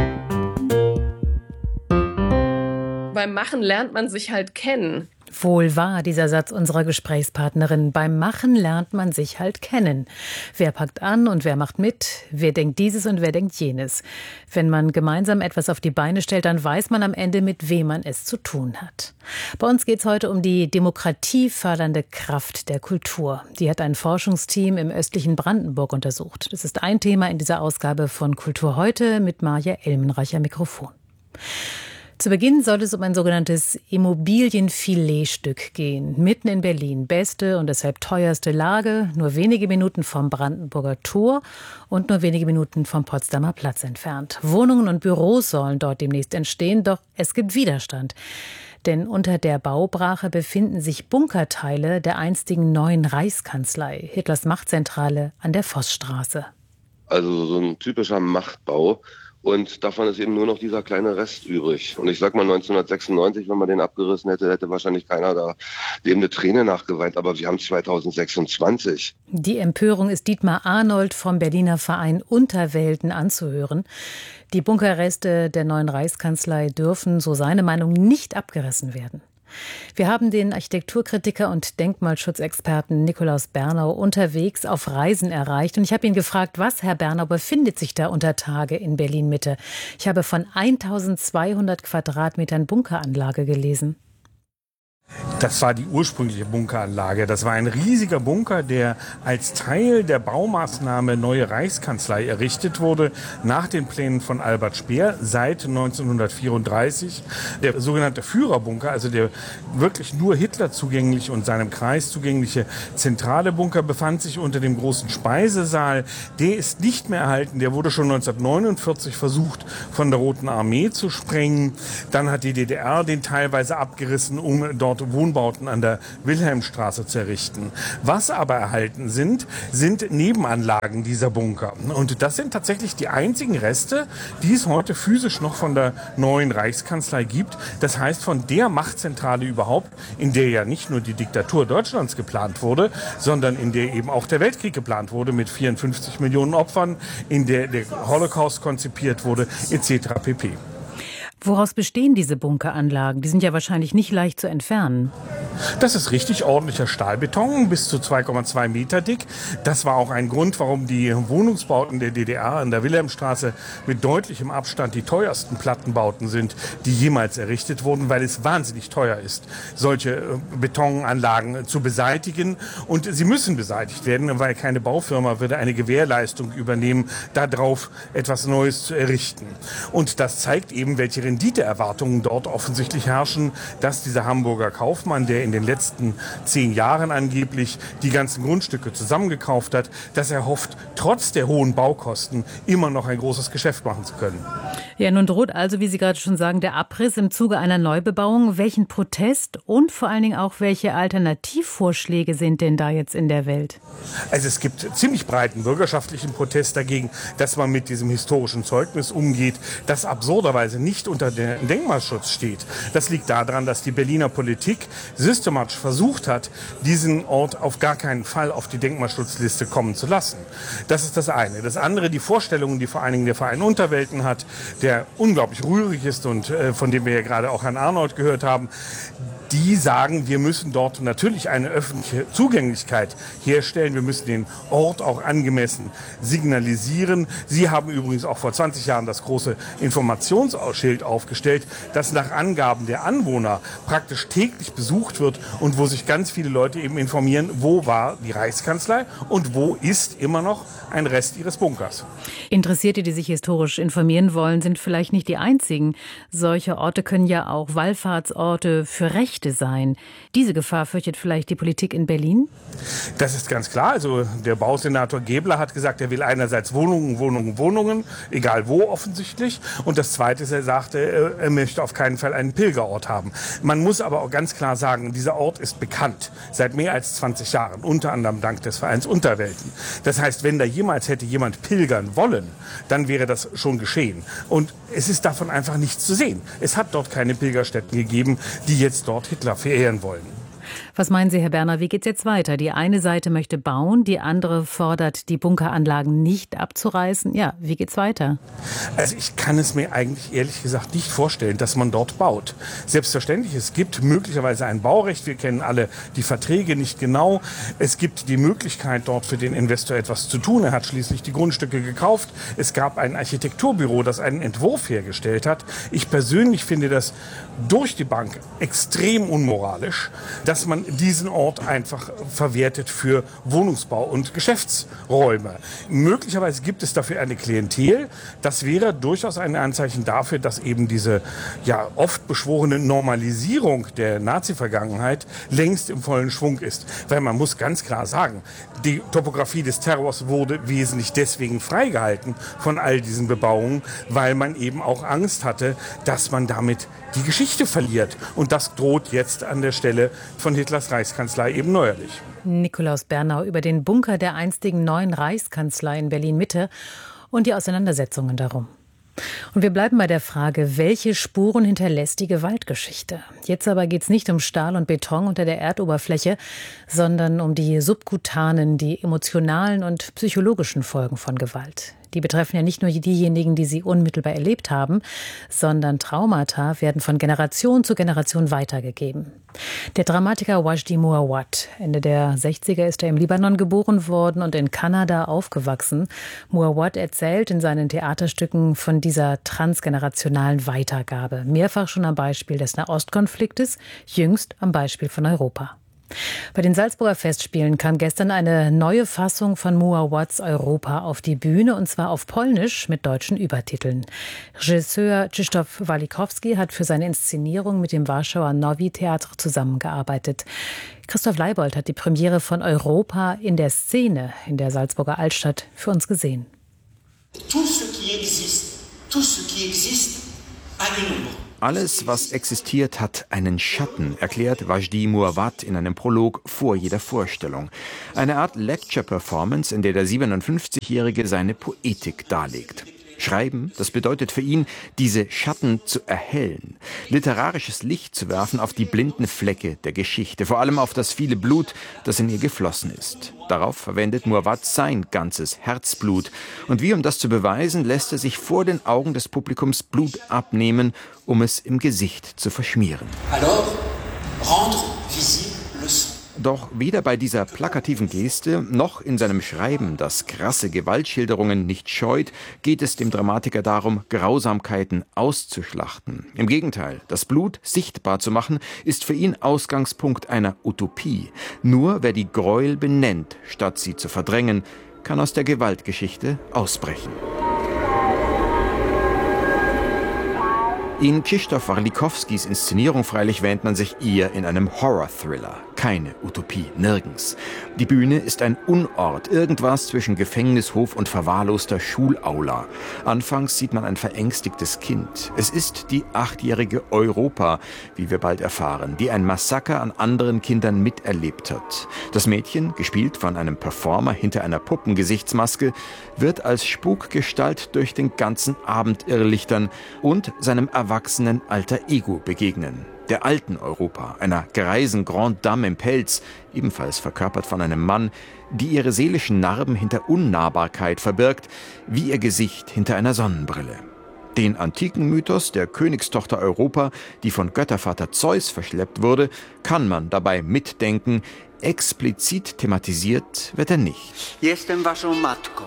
Beim Machen lernt man sich halt kennen. Wohl wahr, dieser Satz unserer Gesprächspartnerin. Beim Machen lernt man sich halt kennen. Wer packt an und wer macht mit? Wer denkt dieses und wer denkt jenes? Wenn man gemeinsam etwas auf die Beine stellt, dann weiß man am Ende, mit wem man es zu tun hat. Bei uns geht es heute um die demokratiefördernde Kraft der Kultur. Die hat ein Forschungsteam im östlichen Brandenburg untersucht. Das ist ein Thema in dieser Ausgabe von Kultur heute mit Maja Elmenreicher Mikrofon. Zu Beginn soll es um ein sogenanntes Immobilienfiletstück gehen. Mitten in Berlin. Beste und deshalb teuerste Lage. Nur wenige Minuten vom Brandenburger Tor und nur wenige Minuten vom Potsdamer Platz entfernt. Wohnungen und Büros sollen dort demnächst entstehen, doch es gibt Widerstand. Denn unter der Baubrache befinden sich Bunkerteile der einstigen neuen Reichskanzlei, Hitlers Machtzentrale an der Vossstraße. Also so ein typischer Machtbau. Und davon ist eben nur noch dieser kleine Rest übrig. Und ich sag mal, neunzehnhundertsechsundneunzig, wenn man den abgerissen hätte, hätte wahrscheinlich keiner da dem eine Träne nachgeweint. Aber wir haben zweitausendsechsundzwanzig. Die Empörung ist Dietmar Arnold vom Berliner Verein Unterwelten anzuhören. Die Bunkerreste der neuen Reichskanzlei dürfen, so seine Meinung, nicht abgerissen werden. Wir haben den Architekturkritiker und Denkmalschutzexperten Nikolaus Bernau unterwegs auf Reisen erreicht. Und ich habe ihn gefragt, was, Herr Bernau, befindet sich da unter Tage in Berlin-Mitte? Ich habe von eintausendzweihundert Quadratmetern Bunkeranlage gelesen. Das war die ursprüngliche Bunkeranlage. Das war ein riesiger Bunker, der als Teil der Baumaßnahme Neue Reichskanzlei errichtet wurde, nach den Plänen von Albert Speer seit neunzehnhundertvierunddreißig. Der sogenannte Führerbunker, also der wirklich nur Hitler zugänglich und seinem Kreis zugängliche zentrale Bunker, befand sich unter dem großen Speisesaal. Der ist nicht mehr erhalten. Der wurde schon neunzehnhundertneunundvierzig versucht, von der Roten Armee zu sprengen. Dann hat die D D R den teilweise abgerissen, um dort Wohnbauten an der Wilhelmstraße zu errichten. Was aber erhalten sind, sind Nebenanlagen dieser Bunker. Und das sind tatsächlich die einzigen Reste, die es heute physisch noch von der neuen Reichskanzlei gibt. Das heißt, von der Machtzentrale überhaupt, in der ja nicht nur die Diktatur Deutschlands geplant wurde, sondern in der eben auch der Weltkrieg geplant wurde mit vierundfünfzig Millionen Opfern, in der der Holocaust konzipiert wurde, et cetera pp. Woraus bestehen diese Bunkeranlagen? Die sind ja wahrscheinlich nicht leicht zu entfernen. Das ist richtig ordentlicher Stahlbeton, bis zu zwei Komma zwei Meter dick. Das war auch ein Grund, warum die Wohnungsbauten der D D R an der Wilhelmstraße mit deutlichem Abstand die teuersten Plattenbauten sind, die jemals errichtet wurden, weil es wahnsinnig teuer ist, solche Betonanlagen zu beseitigen. Und sie müssen beseitigt werden, weil keine Baufirma würde eine Gewährleistung übernehmen, darauf etwas Neues zu errichten. Und das zeigt eben, welche Renditeerwartungen dort offensichtlich herrschen, dass dieser Hamburger Kaufmann, der in den letzten zehn Jahren angeblich die ganzen Grundstücke zusammengekauft hat, dass er hofft, trotz der hohen Baukosten immer noch ein großes Geschäft machen zu können. Ja, nun droht also, wie Sie gerade schon sagen, der Abriss im Zuge einer Neubebauung. Welchen Protest und vor allen Dingen auch welche Alternativvorschläge sind denn da jetzt in der Welt? Also es gibt ziemlich breiten bürgerschaftlichen Protest dagegen, dass man mit diesem historischen Zeugnis umgeht, das absurderweise nicht unter dem Denkmalschutz steht. Das liegt daran, dass die Berliner Politik systematisch versucht hat, diesen Ort auf gar keinen Fall auf die Denkmalschutzliste kommen zu lassen. Das ist das eine. Das andere, die Vorstellungen, die vor allen Dingen der Verein Unterwelten hat, der unglaublich rührig ist und äh, von dem wir ja gerade auch Herrn Arnold gehört haben, die sagen, wir müssen dort natürlich eine öffentliche Zugänglichkeit herstellen. Wir müssen den Ort auch angemessen signalisieren. Sie haben übrigens auch vor zwanzig Jahren das große Informationsschild aufgestellt, das nach Angaben der Anwohner praktisch täglich besucht wird und wo sich ganz viele Leute eben informieren, wo war die Reichskanzlei und wo ist immer noch ein Rest ihres Bunkers. Interessierte, die sich historisch informieren wollen, sind vielleicht nicht die einzigen. Solche Orte können ja auch Wallfahrtsorte für Rechte sein. Diese Gefahr fürchtet vielleicht die Politik in Berlin? Das ist ganz klar. Also der Bausenator Gebler hat gesagt, er will einerseits Wohnungen, Wohnungen, Wohnungen, egal wo offensichtlich. Und das Zweite ist, er sagte, er möchte auf keinen Fall einen Pilgerort haben. Man muss aber auch ganz klar sagen, dieser Ort ist bekannt seit mehr als zwanzig Jahren, unter anderem dank des Vereins Unterwelten. Das heißt, wenn da jemals hätte jemand pilgern wollen, dann wäre das schon geschehen. Und es ist davon einfach nichts zu sehen. Es hat dort keine Pilgerstätten gegeben, die jetzt dort Hitler verehren wollen. Was meinen Sie, Herr Berner, wie geht's jetzt weiter? Die eine Seite möchte bauen, die andere fordert, die Bunkeranlagen nicht abzureißen. Ja, wie geht's weiter? Also ich kann es mir eigentlich ehrlich gesagt nicht vorstellen, dass man dort baut. Selbstverständlich, es gibt möglicherweise ein Baurecht. Wir kennen alle die Verträge nicht genau. Es gibt die Möglichkeit, dort für den Investor etwas zu tun. Er hat schließlich die Grundstücke gekauft. Es gab ein Architekturbüro, das einen Entwurf hergestellt hat. Ich persönlich finde das durch die Bank extrem unmoralisch, dass man diesen Ort einfach verwertet für Wohnungsbau und Geschäftsräume. Möglicherweise gibt es dafür eine Klientel. Das wäre durchaus ein Anzeichen dafür, dass eben diese ja oft beschworene Normalisierung der Nazi-Vergangenheit längst im vollen Schwung ist. Weil man muss ganz klar sagen, die Topografie des Terrors wurde wesentlich deswegen freigehalten von all diesen Bebauungen, weil man eben auch Angst hatte, dass man damit die Geschichte verliert. Und das droht jetzt an der Stelle von Hitlers Reichskanzlei eben neuerlich. Nikolaus Bernau über den Bunker der einstigen neuen Reichskanzlei in Berlin-Mitte und die Auseinandersetzungen darum. Und wir bleiben bei der Frage, welche Spuren hinterlässt die Gewaltgeschichte? Jetzt aber geht es nicht um Stahl und Beton unter der Erdoberfläche, sondern um die subkutanen, die emotionalen und psychologischen Folgen von Gewalt. Die betreffen ja nicht nur diejenigen, die sie unmittelbar erlebt haben, sondern Traumata werden von Generation zu Generation weitergegeben. Der Dramatiker Wajdi Mouawad, Ende der sechziger ist er im Libanon geboren worden und in Kanada aufgewachsen. Mouawad erzählt in seinen Theaterstücken von dieser transgenerationalen Weitergabe. Mehrfach schon am Beispiel des Nahostkonfliktes, jüngst am Beispiel von Europa. Bei den Salzburger Festspielen kam gestern eine neue Fassung von Mouawads Europa auf die Bühne, und zwar auf Polnisch mit deutschen Übertiteln. Regisseur Krzysztof Walikowski hat für seine Inszenierung mit dem Warschauer Nowy Theatr zusammengearbeitet. Christoph Leibold hat die Premiere von Europa in der Szene in der Salzburger Altstadt für uns gesehen. Tout ce qui existe, tout ce qui existe a une ombre. Alles, was existiert, hat einen Schatten, erklärt Wajdi Mouawad in einem Prolog vor jeder Vorstellung. Eine Art Lecture-Performance, in der der siebenundfünfzigjährige seine Poetik darlegt. Schreiben, das bedeutet für ihn, diese Schatten zu erhellen, literarisches Licht zu werfen auf die blinden Flecke der Geschichte, vor allem auf das viele Blut, das in ihr geflossen ist. Darauf verwendet Mouawad sein ganzes Herzblut. Und wie um das zu beweisen, lässt er sich vor den Augen des Publikums Blut abnehmen, um es im Gesicht zu verschmieren. Alors, rendre visible le sang. Doch weder bei dieser plakativen Geste noch in seinem Schreiben, das krasse Gewaltschilderungen nicht scheut, geht es dem Dramatiker darum, Grausamkeiten auszuschlachten. Im Gegenteil, das Blut sichtbar zu machen, ist für ihn Ausgangspunkt einer Utopie. Nur wer die Gräuel benennt, statt sie zu verdrängen, kann aus der Gewaltgeschichte ausbrechen. In Krzysztof Walikowskis Inszenierung freilich wähnt man sich eher in einem Horror-Thriller. Keine Utopie, nirgends. Die Bühne ist ein Unort, irgendwas zwischen Gefängnishof und verwahrloster Schulaula. Anfangs sieht man ein verängstigtes Kind. Es ist die achtjährige Europa, wie wir bald erfahren, die ein Massaker an anderen Kindern miterlebt hat. Das Mädchen, gespielt von einem Performer hinter einer Puppengesichtsmaske, wird als Spukgestalt durch den ganzen Abend irrlichtern und seinem erwachsenen Alter Ego begegnen. Der alten Europa, einer greisen Grande Dame im Pelz, ebenfalls verkörpert von einem Mann, die ihre seelischen Narben hinter Unnahbarkeit verbirgt, wie ihr Gesicht hinter einer Sonnenbrille. Den antiken Mythos der Königstochter Europa, die von Göttervater Zeus verschleppt wurde, kann man dabei mitdenken. Explizit thematisiert wird er nicht. Jestem waszą matką.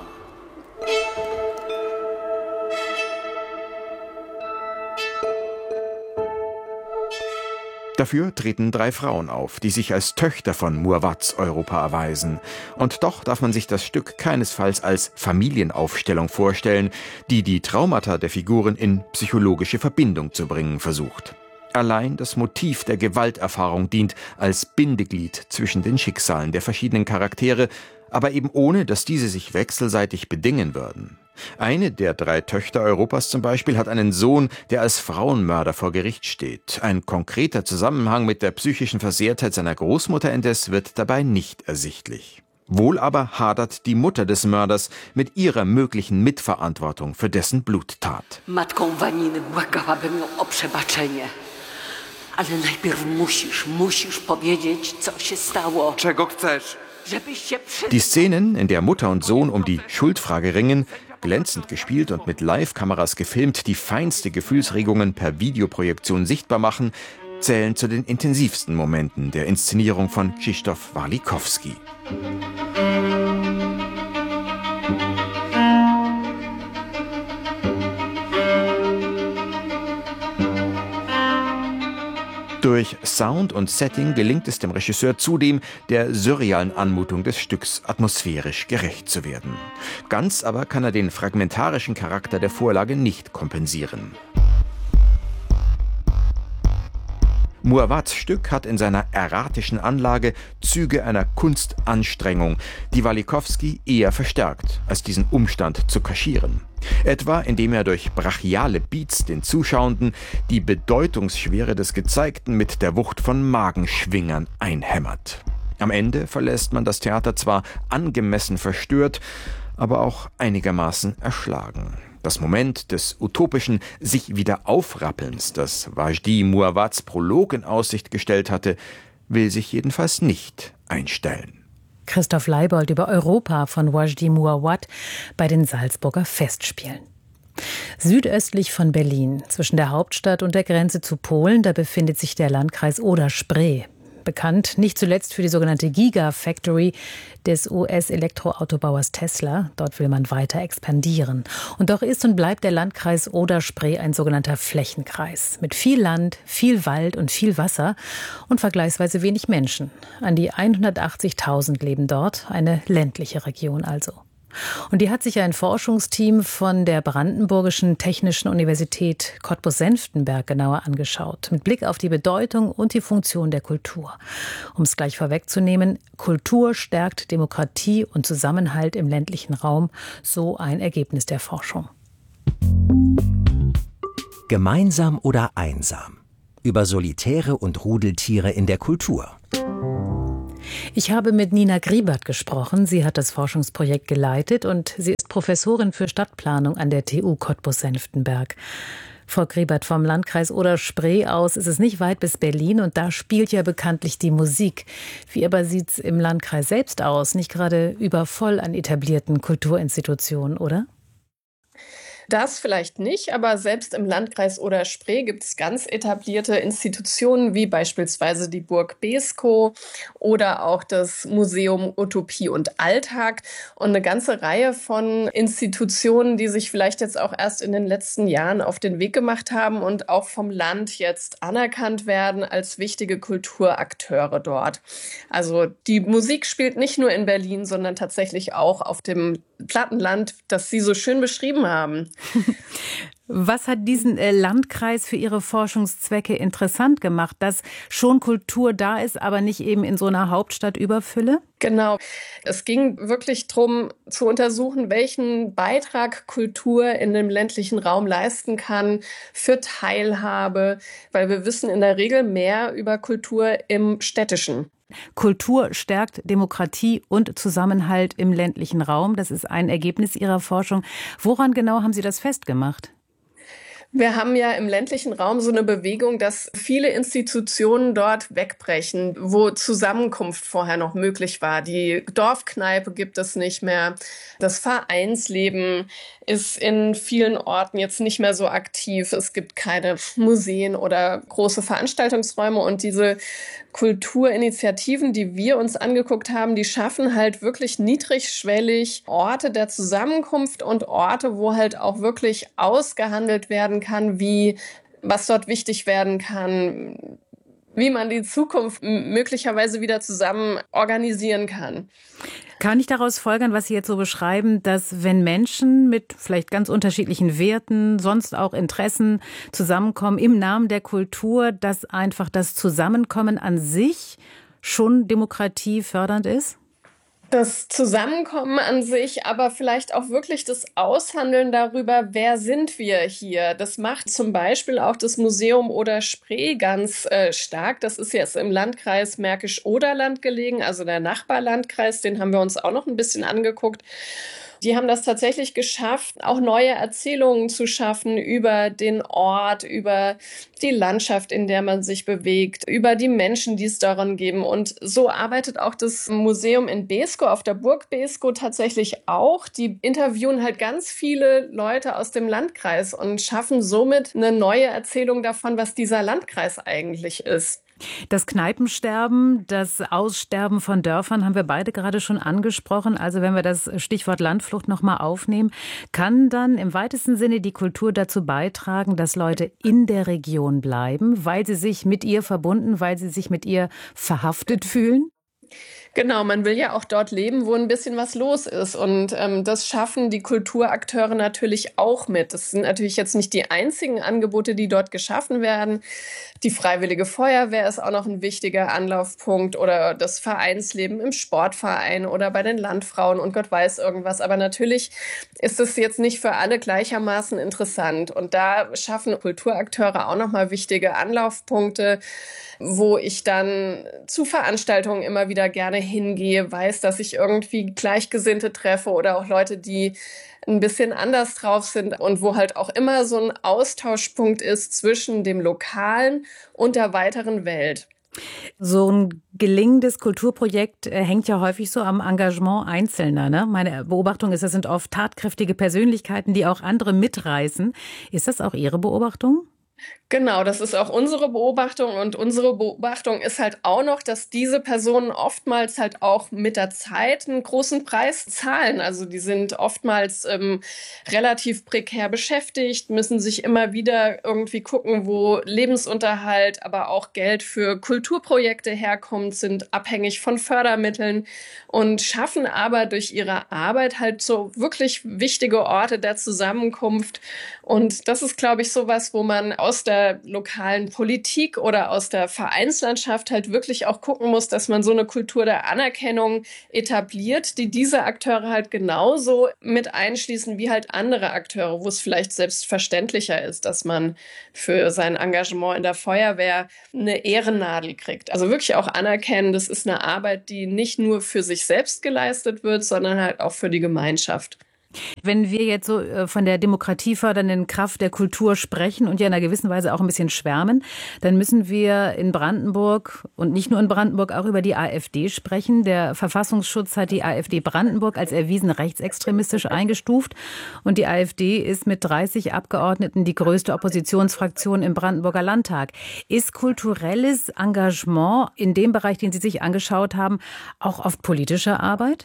Dafür treten drei Frauen auf, die sich als Töchter von Mouawads Europa erweisen. Und doch darf man sich das Stück keinesfalls als Familienaufstellung vorstellen, die die Traumata der Figuren in psychologische Verbindung zu bringen versucht. Allein das Motiv der Gewalterfahrung dient als Bindeglied zwischen den Schicksalen der verschiedenen Charaktere, aber eben ohne, dass diese sich wechselseitig bedingen würden. Eine der drei Töchter Europas zum Beispiel hat einen Sohn, der als Frauenmörder vor Gericht steht. Ein konkreter Zusammenhang mit der psychischen Versehrtheit seiner Großmutter indes wird dabei nicht ersichtlich. Wohl aber hadert die Mutter des Mörders mit ihrer möglichen Mitverantwortung für dessen Bluttat. Matką Waniny błagałabym ją o przebaczenie. Ale najpierw musisz, musisz powiedzieć, co się stało. Czego chcesz? Die Szenen, in der Mutter und Sohn um die Schuldfrage ringen, glänzend gespielt und mit Live-Kameras gefilmt, die feinste Gefühlsregungen per Videoprojektion sichtbar machen, zählen zu den intensivsten Momenten der Inszenierung von Krzysztof Walikowski. Durch Sound und Setting gelingt es dem Regisseur zudem, der surrealen Anmutung des Stücks atmosphärisch gerecht zu werden. Ganz aber kann er den fragmentarischen Charakter der Vorlage nicht kompensieren. Mouawads Stück hat in seiner erratischen Anlage Züge einer Kunstanstrengung, die Walikowski eher verstärkt, als diesen Umstand zu kaschieren. Etwa indem er durch brachiale Beats den Zuschauenden die Bedeutungsschwere des Gezeigten mit der Wucht von Magenschwingern einhämmert. Am Ende verlässt man das Theater zwar angemessen verstört, aber auch einigermaßen erschlagen. Das Moment des utopischen sich wieder Aufrappelns, das Wajdi Mouawads Prolog in Aussicht gestellt hatte, will sich jedenfalls nicht einstellen. Christoph Leibold über Europa von Wajdi Mouawad bei den Salzburger Festspielen. Südöstlich von Berlin, zwischen der Hauptstadt und der Grenze zu Polen, da befindet sich der Landkreis Oder-Spree. Bekannt nicht zuletzt für die sogenannte Gigafactory des U S-Elektroautobauers Tesla. Dort will man weiter expandieren. Und doch ist und bleibt der Landkreis Oder-Spree ein sogenannter Flächenkreis. Mit viel Land, viel Wald und viel Wasser und vergleichsweise wenig Menschen. An die hundertachtzigtausend leben dort, eine ländliche Region also. Und die hat sich ein Forschungsteam von der Brandenburgischen Technischen Universität Cottbus-Senftenberg genauer angeschaut, mit Blick auf die Bedeutung und die Funktion der Kultur. Um es gleich vorwegzunehmen, Kultur stärkt Demokratie und Zusammenhalt im ländlichen Raum, so ein Ergebnis der Forschung. Gemeinsam oder einsam? Über Solitäre und Rudeltiere in der Kultur. Ich habe mit Nina Griebert gesprochen. Sie hat das Forschungsprojekt geleitet und sie ist Professorin für Stadtplanung an der T U Cottbus-Senftenberg. Frau Griebert, vom Landkreis Oder-Spree aus ist es nicht weit bis Berlin und da spielt ja bekanntlich die Musik. Wie aber sieht es im Landkreis selbst aus? Nicht gerade übervoll an etablierten Kulturinstitutionen, oder? Das vielleicht nicht, aber selbst im Landkreis Oder-Spree gibt es ganz etablierte Institutionen, wie beispielsweise die Burg Beeskow oder auch das Museum Utopie und Alltag und eine ganze Reihe von Institutionen, die sich vielleicht jetzt auch erst in den letzten Jahren auf den Weg gemacht haben und auch vom Land jetzt anerkannt werden als wichtige Kulturakteure dort. Also die Musik spielt nicht nur in Berlin, sondern tatsächlich auch auf dem Plattenland, das Sie so schön beschrieben haben. Was hat diesen Landkreis für Ihre Forschungszwecke interessant gemacht, dass schon Kultur da ist, aber nicht eben in so einer Hauptstadtüberfülle? Genau. Es ging wirklich darum, zu untersuchen, welchen Beitrag Kultur in dem ländlichen Raum leisten kann für Teilhabe, weil wir wissen in der Regel mehr über Kultur im Städtischen. Kultur stärkt Demokratie und Zusammenhalt im ländlichen Raum. Das ist ein Ergebnis Ihrer Forschung. Woran genau haben Sie das festgemacht? Wir haben ja im ländlichen Raum so eine Bewegung, dass viele Institutionen dort wegbrechen, wo Zusammenkunft vorher noch möglich war. Die Dorfkneipe gibt es nicht mehr. Das Vereinsleben ist in vielen Orten jetzt nicht mehr so aktiv. Es gibt keine Museen oder große Veranstaltungsräume. Und diese Kulturinitiativen, die wir uns angeguckt haben, die schaffen halt wirklich niedrigschwellig Orte der Zusammenkunft und Orte, wo halt auch wirklich ausgehandelt werden kann, wie, was dort wichtig werden kann, wie man die Zukunft möglicherweise wieder zusammen organisieren kann. Kann ich daraus folgern, was Sie jetzt so beschreiben, dass wenn Menschen mit vielleicht ganz unterschiedlichen Werten, sonst auch Interessen zusammenkommen im Namen der Kultur, dass einfach das Zusammenkommen an sich schon demokratiefördernd ist? Das Zusammenkommen an sich, aber vielleicht auch wirklich das Aushandeln darüber, wer sind wir hier. Das macht zum Beispiel auch das Museum Oder-Spree ganz äh, stark. Das ist jetzt im Landkreis Märkisch-Oderland gelegen, also der Nachbarlandkreis, den haben wir uns auch noch ein bisschen angeguckt. Die haben das tatsächlich geschafft, auch neue Erzählungen zu schaffen über den Ort, über die Landschaft, in der man sich bewegt, über die Menschen, die es daran geben. Und so arbeitet auch das Museum in Beeskow, auf der Burg Beeskow tatsächlich auch. Die interviewen halt ganz viele Leute aus dem Landkreis und schaffen somit eine neue Erzählung davon, was dieser Landkreis eigentlich ist. Das Kneipensterben, das Aussterben von Dörfern haben wir beide gerade schon angesprochen. Also wenn wir das Stichwort Landflucht noch mal aufnehmen, kann dann im weitesten Sinne die Kultur dazu beitragen, dass Leute in der Region bleiben, weil sie sich mit ihr verbunden, weil sie sich mit ihr verhaftet fühlen? Genau, man will ja auch dort leben, wo ein bisschen was los ist. Und ähm, das schaffen die Kulturakteure natürlich auch mit. Das sind natürlich jetzt nicht die einzigen Angebote, die dort geschaffen werden. Die Freiwillige Feuerwehr ist auch noch ein wichtiger Anlaufpunkt oder das Vereinsleben im Sportverein oder bei den Landfrauen und Gott weiß irgendwas. Aber natürlich ist es jetzt nicht für alle gleichermaßen interessant. Und da schaffen Kulturakteure auch nochmal wichtige Anlaufpunkte, wo ich dann zu Veranstaltungen immer wieder gerne hingehe, weiß, dass ich irgendwie Gleichgesinnte treffe oder auch Leute, die ein bisschen anders drauf sind und wo halt auch immer so ein Austauschpunkt ist zwischen dem Lokalen und der weiteren Welt. So ein gelingendes Kulturprojekt äh, hängt ja häufig so am Engagement Einzelner. Ne? Meine Beobachtung ist, das sind oft tatkräftige Persönlichkeiten, die auch andere mitreißen. Ist das auch Ihre Beobachtung? Genau, das ist auch unsere Beobachtung und unsere Beobachtung ist halt auch noch, dass diese Personen oftmals halt auch mit der Zeit einen großen Preis zahlen. Also die sind oftmals ähm, relativ prekär beschäftigt, müssen sich immer wieder irgendwie gucken, wo Lebensunterhalt, aber auch Geld für Kulturprojekte herkommt, sind abhängig von Fördermitteln und schaffen aber durch ihre Arbeit halt so wirklich wichtige Orte der Zusammenkunft. Und das ist, glaube ich, sowas, wo man aus der lokalen Politik oder aus der Vereinslandschaft halt wirklich auch gucken muss, dass man so eine Kultur der Anerkennung etabliert, die diese Akteure halt genauso mit einschließen wie halt andere Akteure, wo es vielleicht selbstverständlicher ist, dass man für sein Engagement in der Feuerwehr eine Ehrennadel kriegt. Also wirklich auch anerkennen, das ist eine Arbeit, die nicht nur für sich selbst geleistet wird, sondern halt auch für die Gemeinschaft. Wenn wir jetzt so von der demokratiefördernden Kraft der Kultur sprechen und ja in einer gewissen Weise auch ein bisschen schwärmen, dann müssen wir in Brandenburg und nicht nur in Brandenburg auch über die AfD sprechen. Der Verfassungsschutz hat die AfD Brandenburg als erwiesen rechtsextremistisch eingestuft und die AfD ist mit dreißig Abgeordneten die größte Oppositionsfraktion im Brandenburger Landtag. Ist kulturelles Engagement in dem Bereich, den Sie sich angeschaut haben, auch oft politische Arbeit?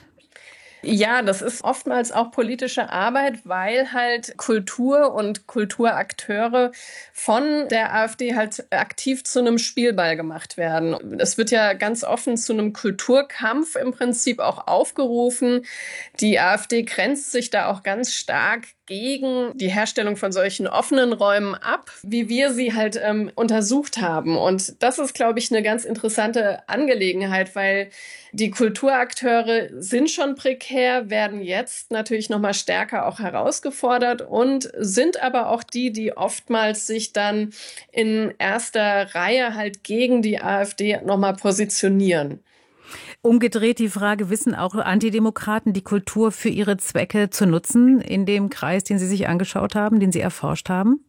Ja, das ist oftmals auch politische Arbeit, weil halt Kultur und Kulturakteure von der AfD halt aktiv zu einem Spielball gemacht werden. Es wird ja ganz offen zu einem Kulturkampf im Prinzip auch aufgerufen. Die AfD grenzt sich da auch ganz stark gegen die Herstellung von solchen offenen Räumen ab, wie wir sie halt ähm, untersucht haben. Und das ist, glaube ich, eine ganz interessante Angelegenheit, weil die Kulturakteure sind schon prekär, werden jetzt natürlich noch mal stärker auch herausgefordert und sind aber auch die, die oftmals sich dann in erster Reihe halt gegen die AfD noch mal positionieren. Umgedreht die Frage, wissen auch Antidemokraten die Kultur für ihre Zwecke zu nutzen in dem Kreis, den Sie sich angeschaut haben, den Sie erforscht haben?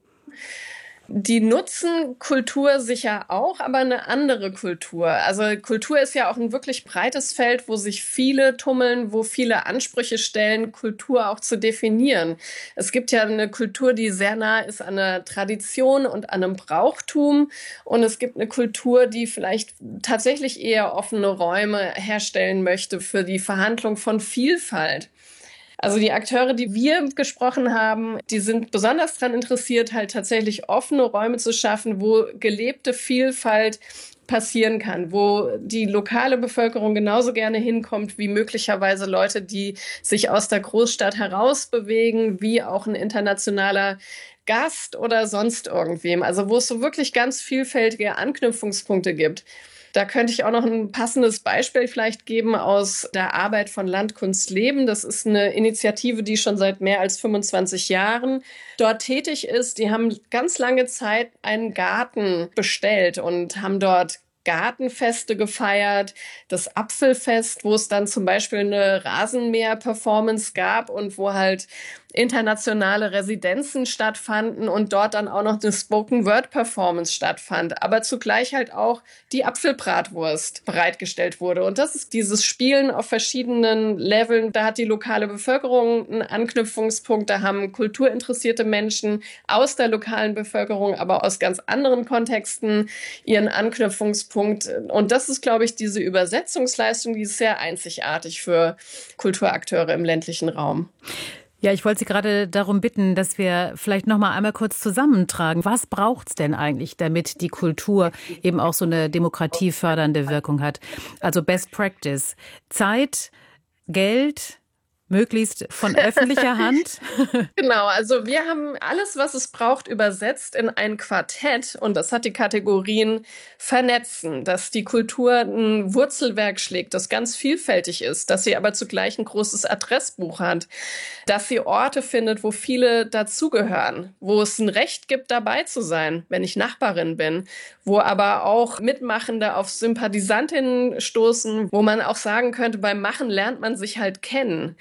Die nutzen Kultur sicher auch, aber eine andere Kultur. Also Kultur ist ja auch ein wirklich breites Feld, wo sich viele tummeln, wo viele Ansprüche stellen, Kultur auch zu definieren. Es gibt ja eine Kultur, die sehr nah ist an einer Tradition und an einem Brauchtum. Und es gibt eine Kultur, die vielleicht tatsächlich eher offene Räume herstellen möchte für die Verhandlung von Vielfalt. Also die Akteure, die wir gesprochen haben, die sind besonders daran interessiert, halt tatsächlich offene Räume zu schaffen, wo gelebte Vielfalt passieren kann, wo die lokale Bevölkerung genauso gerne hinkommt, wie möglicherweise Leute, die sich aus der Großstadt herausbewegen, wie auch ein internationaler Gast oder sonst irgendwem. Also wo es so wirklich ganz vielfältige Anknüpfungspunkte gibt. Da könnte ich auch noch ein passendes Beispiel vielleicht geben aus der Arbeit von Landkunst Leben. Das ist eine Initiative, die schon seit mehr als fünfundzwanzig Jahren dort tätig ist. Die haben ganz lange Zeit einen Garten bestellt und haben dort Gartenfeste gefeiert, das Apfelfest, wo es dann zum Beispiel eine Rasenmäher-Performance gab und wo halt internationale Residenzen stattfanden und dort dann auch noch eine Spoken-Word-Performance stattfand, aber zugleich halt auch die Apfelbratwurst bereitgestellt wurde. Und das ist dieses Spielen auf verschiedenen Leveln. Da hat die lokale Bevölkerung einen Anknüpfungspunkt, da haben kulturinteressierte Menschen aus der lokalen Bevölkerung, aber aus ganz anderen Kontexten ihren Anknüpfungspunkt. Und das ist, glaube ich, diese Übersetzungsleistung, die ist sehr einzigartig für Kulturakteure im ländlichen Raum. Ja, ich wollte Sie gerade darum bitten, dass wir vielleicht noch mal einmal kurz zusammentragen. Was braucht's denn eigentlich, damit die Kultur eben auch so eine demokratiefördernde Wirkung hat? Also Best Practice. Zeit, Geld, Möglichst von öffentlicher Hand. Genau, also wir haben alles, was es braucht, übersetzt in ein Quartett und das hat die Kategorien vernetzen, dass die Kultur ein Wurzelwerk schlägt, das ganz vielfältig ist, dass sie aber zugleich ein großes Adressbuch hat, dass sie Orte findet, wo viele dazugehören, wo es ein Recht gibt, dabei zu sein, wenn ich Nachbarin bin, wo aber auch Mitmachende auf Sympathisantinnen stoßen, wo man auch sagen könnte, beim Machen lernt man sich halt kennen,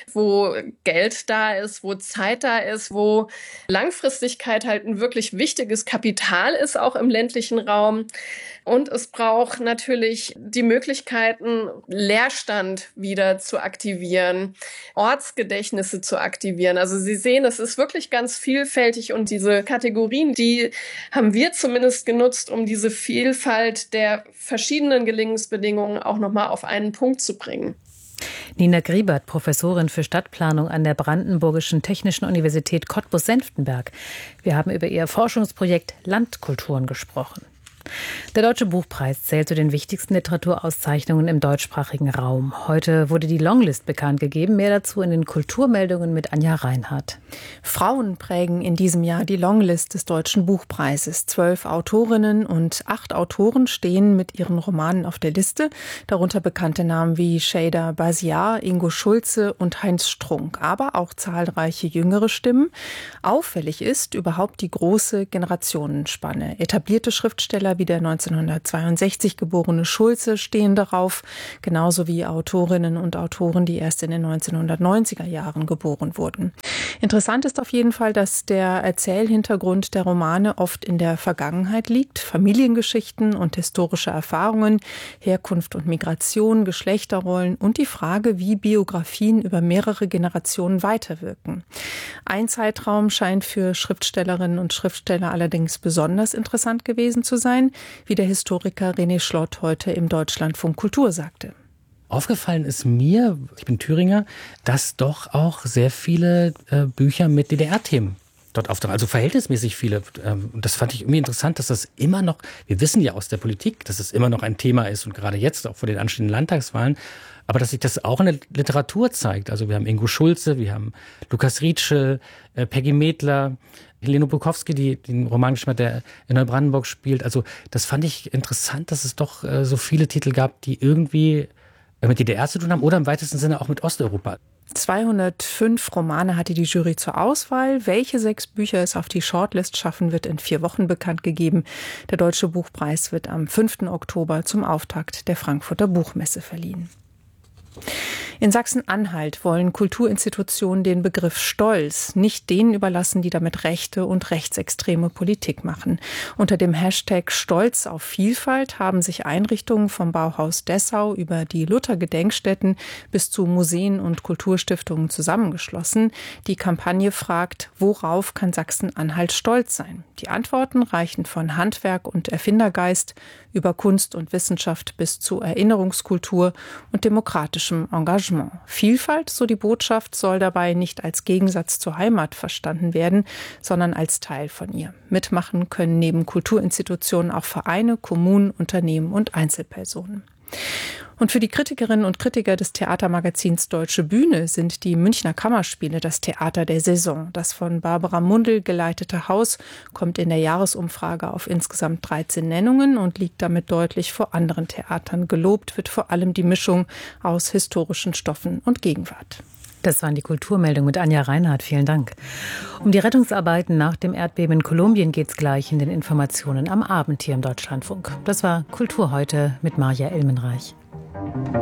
wo Geld da ist, wo Zeit da ist, wo Langfristigkeit halt ein wirklich wichtiges Kapital ist, auch im ländlichen Raum. Und es braucht natürlich die Möglichkeiten, Leerstand wieder zu aktivieren, Ortsgedächtnisse zu aktivieren. Also Sie sehen, es ist wirklich ganz vielfältig und diese Kategorien, die haben wir zumindest genutzt, um diese Vielfalt der verschiedenen Gelingensbedingungen auch nochmal auf einen Punkt zu bringen. Nina Griebert, Professorin für Stadtplanung an der Brandenburgischen Technischen Universität Cottbus-Senftenberg. Wir haben über ihr Forschungsprojekt Landkulturen gesprochen. Der Deutsche Buchpreis zählt zu den wichtigsten Literaturauszeichnungen im deutschsprachigen Raum. Heute wurde die Longlist bekannt gegeben. Mehr dazu in den Kulturmeldungen mit Anja Reinhardt. Frauen prägen in diesem Jahr die Longlist des Deutschen Buchpreises. Zwölf Autorinnen und acht Autoren stehen mit ihren Romanen auf der Liste. Darunter bekannte Namen wie Şeyda Basiar, Ingo Schulze und Heinz Strunk. Aber auch zahlreiche jüngere Stimmen. Auffällig ist überhaupt die große Generationenspanne. Etablierte Schriftsteller wie der neunzehnhundertzweiundsechzig geborene Schulze stehen darauf, genauso wie Autorinnen und Autoren, die erst in den neunzehnhundertneunziger Jahren geboren wurden. Interessant ist auf jeden Fall, dass der Erzählhintergrund der Romane oft in der Vergangenheit liegt. Familiengeschichten und historische Erfahrungen, Herkunft und Migration, Geschlechterrollen und die Frage, wie Biografien über mehrere Generationen weiterwirken. Ein Zeitraum scheint für Schriftstellerinnen und Schriftsteller allerdings besonders interessant gewesen zu sein, wie der Historiker René Schlott heute im Deutschlandfunk Kultur sagte. Aufgefallen ist mir, ich bin Thüringer, dass doch auch sehr viele äh, Bücher mit D D R-Themen dort auftauchen. Also verhältnismäßig viele. Ähm, und das fand ich irgendwie interessant, dass das immer noch, wir wissen ja aus der Politik, dass es immer noch ein Thema ist und gerade jetzt auch vor den anstehenden Landtagswahlen, aber dass sich das auch in der Literatur zeigt. Also wir haben Ingo Schulze, wir haben Lukas Rietschel, äh, Peggy Medler, Helene Bukowski, die den Roman geschrieben hat, der in Neubrandenburg spielt. Also das fand ich interessant, dass es doch äh, so viele Titel gab, die irgendwie äh, mit D D R zu tun haben oder im weitesten Sinne auch mit Osteuropa. zweihundertfünf Romane hatte die Jury zur Auswahl. Welche sechs Bücher es auf die Shortlist schaffen, wird in vier Wochen bekannt gegeben. Der Deutsche Buchpreis wird am fünften Oktober zum Auftakt der Frankfurter Buchmesse verliehen. In Sachsen-Anhalt wollen Kulturinstitutionen den Begriff Stolz nicht denen überlassen, die damit rechte und rechtsextreme Politik machen. Unter dem Hashtag Stolz auf Vielfalt haben sich Einrichtungen vom Bauhaus Dessau über die Luther-Gedenkstätten bis zu Museen und Kulturstiftungen zusammengeschlossen. Die Kampagne fragt, worauf kann Sachsen-Anhalt stolz sein? Die Antworten reichen von Handwerk und Erfindergeist über Kunst und Wissenschaft bis zu Erinnerungskultur und demokratischem Engagement. Vielfalt, so die Botschaft, soll dabei nicht als Gegensatz zur Heimat verstanden werden, sondern als Teil von ihr. Mitmachen können neben Kulturinstitutionen auch Vereine, Kommunen, Unternehmen und Einzelpersonen. Und für die Kritikerinnen und Kritiker des Theatermagazins Deutsche Bühne sind die Münchner Kammerspiele das Theater der Saison. Das von Barbara Mundl geleitete Haus kommt in der Jahresumfrage auf insgesamt dreizehn Nennungen und liegt damit deutlich vor anderen Theatern. Gelobt wird vor allem die Mischung aus historischen Stoffen und Gegenwart. Das waren die Kulturmeldungen mit Anja Reinhardt. Vielen Dank. Um die Rettungsarbeiten nach dem Erdbeben in Kolumbien geht es gleich in den Informationen am Abend hier im Deutschlandfunk. Das war Kultur heute mit Maja Elmenreich.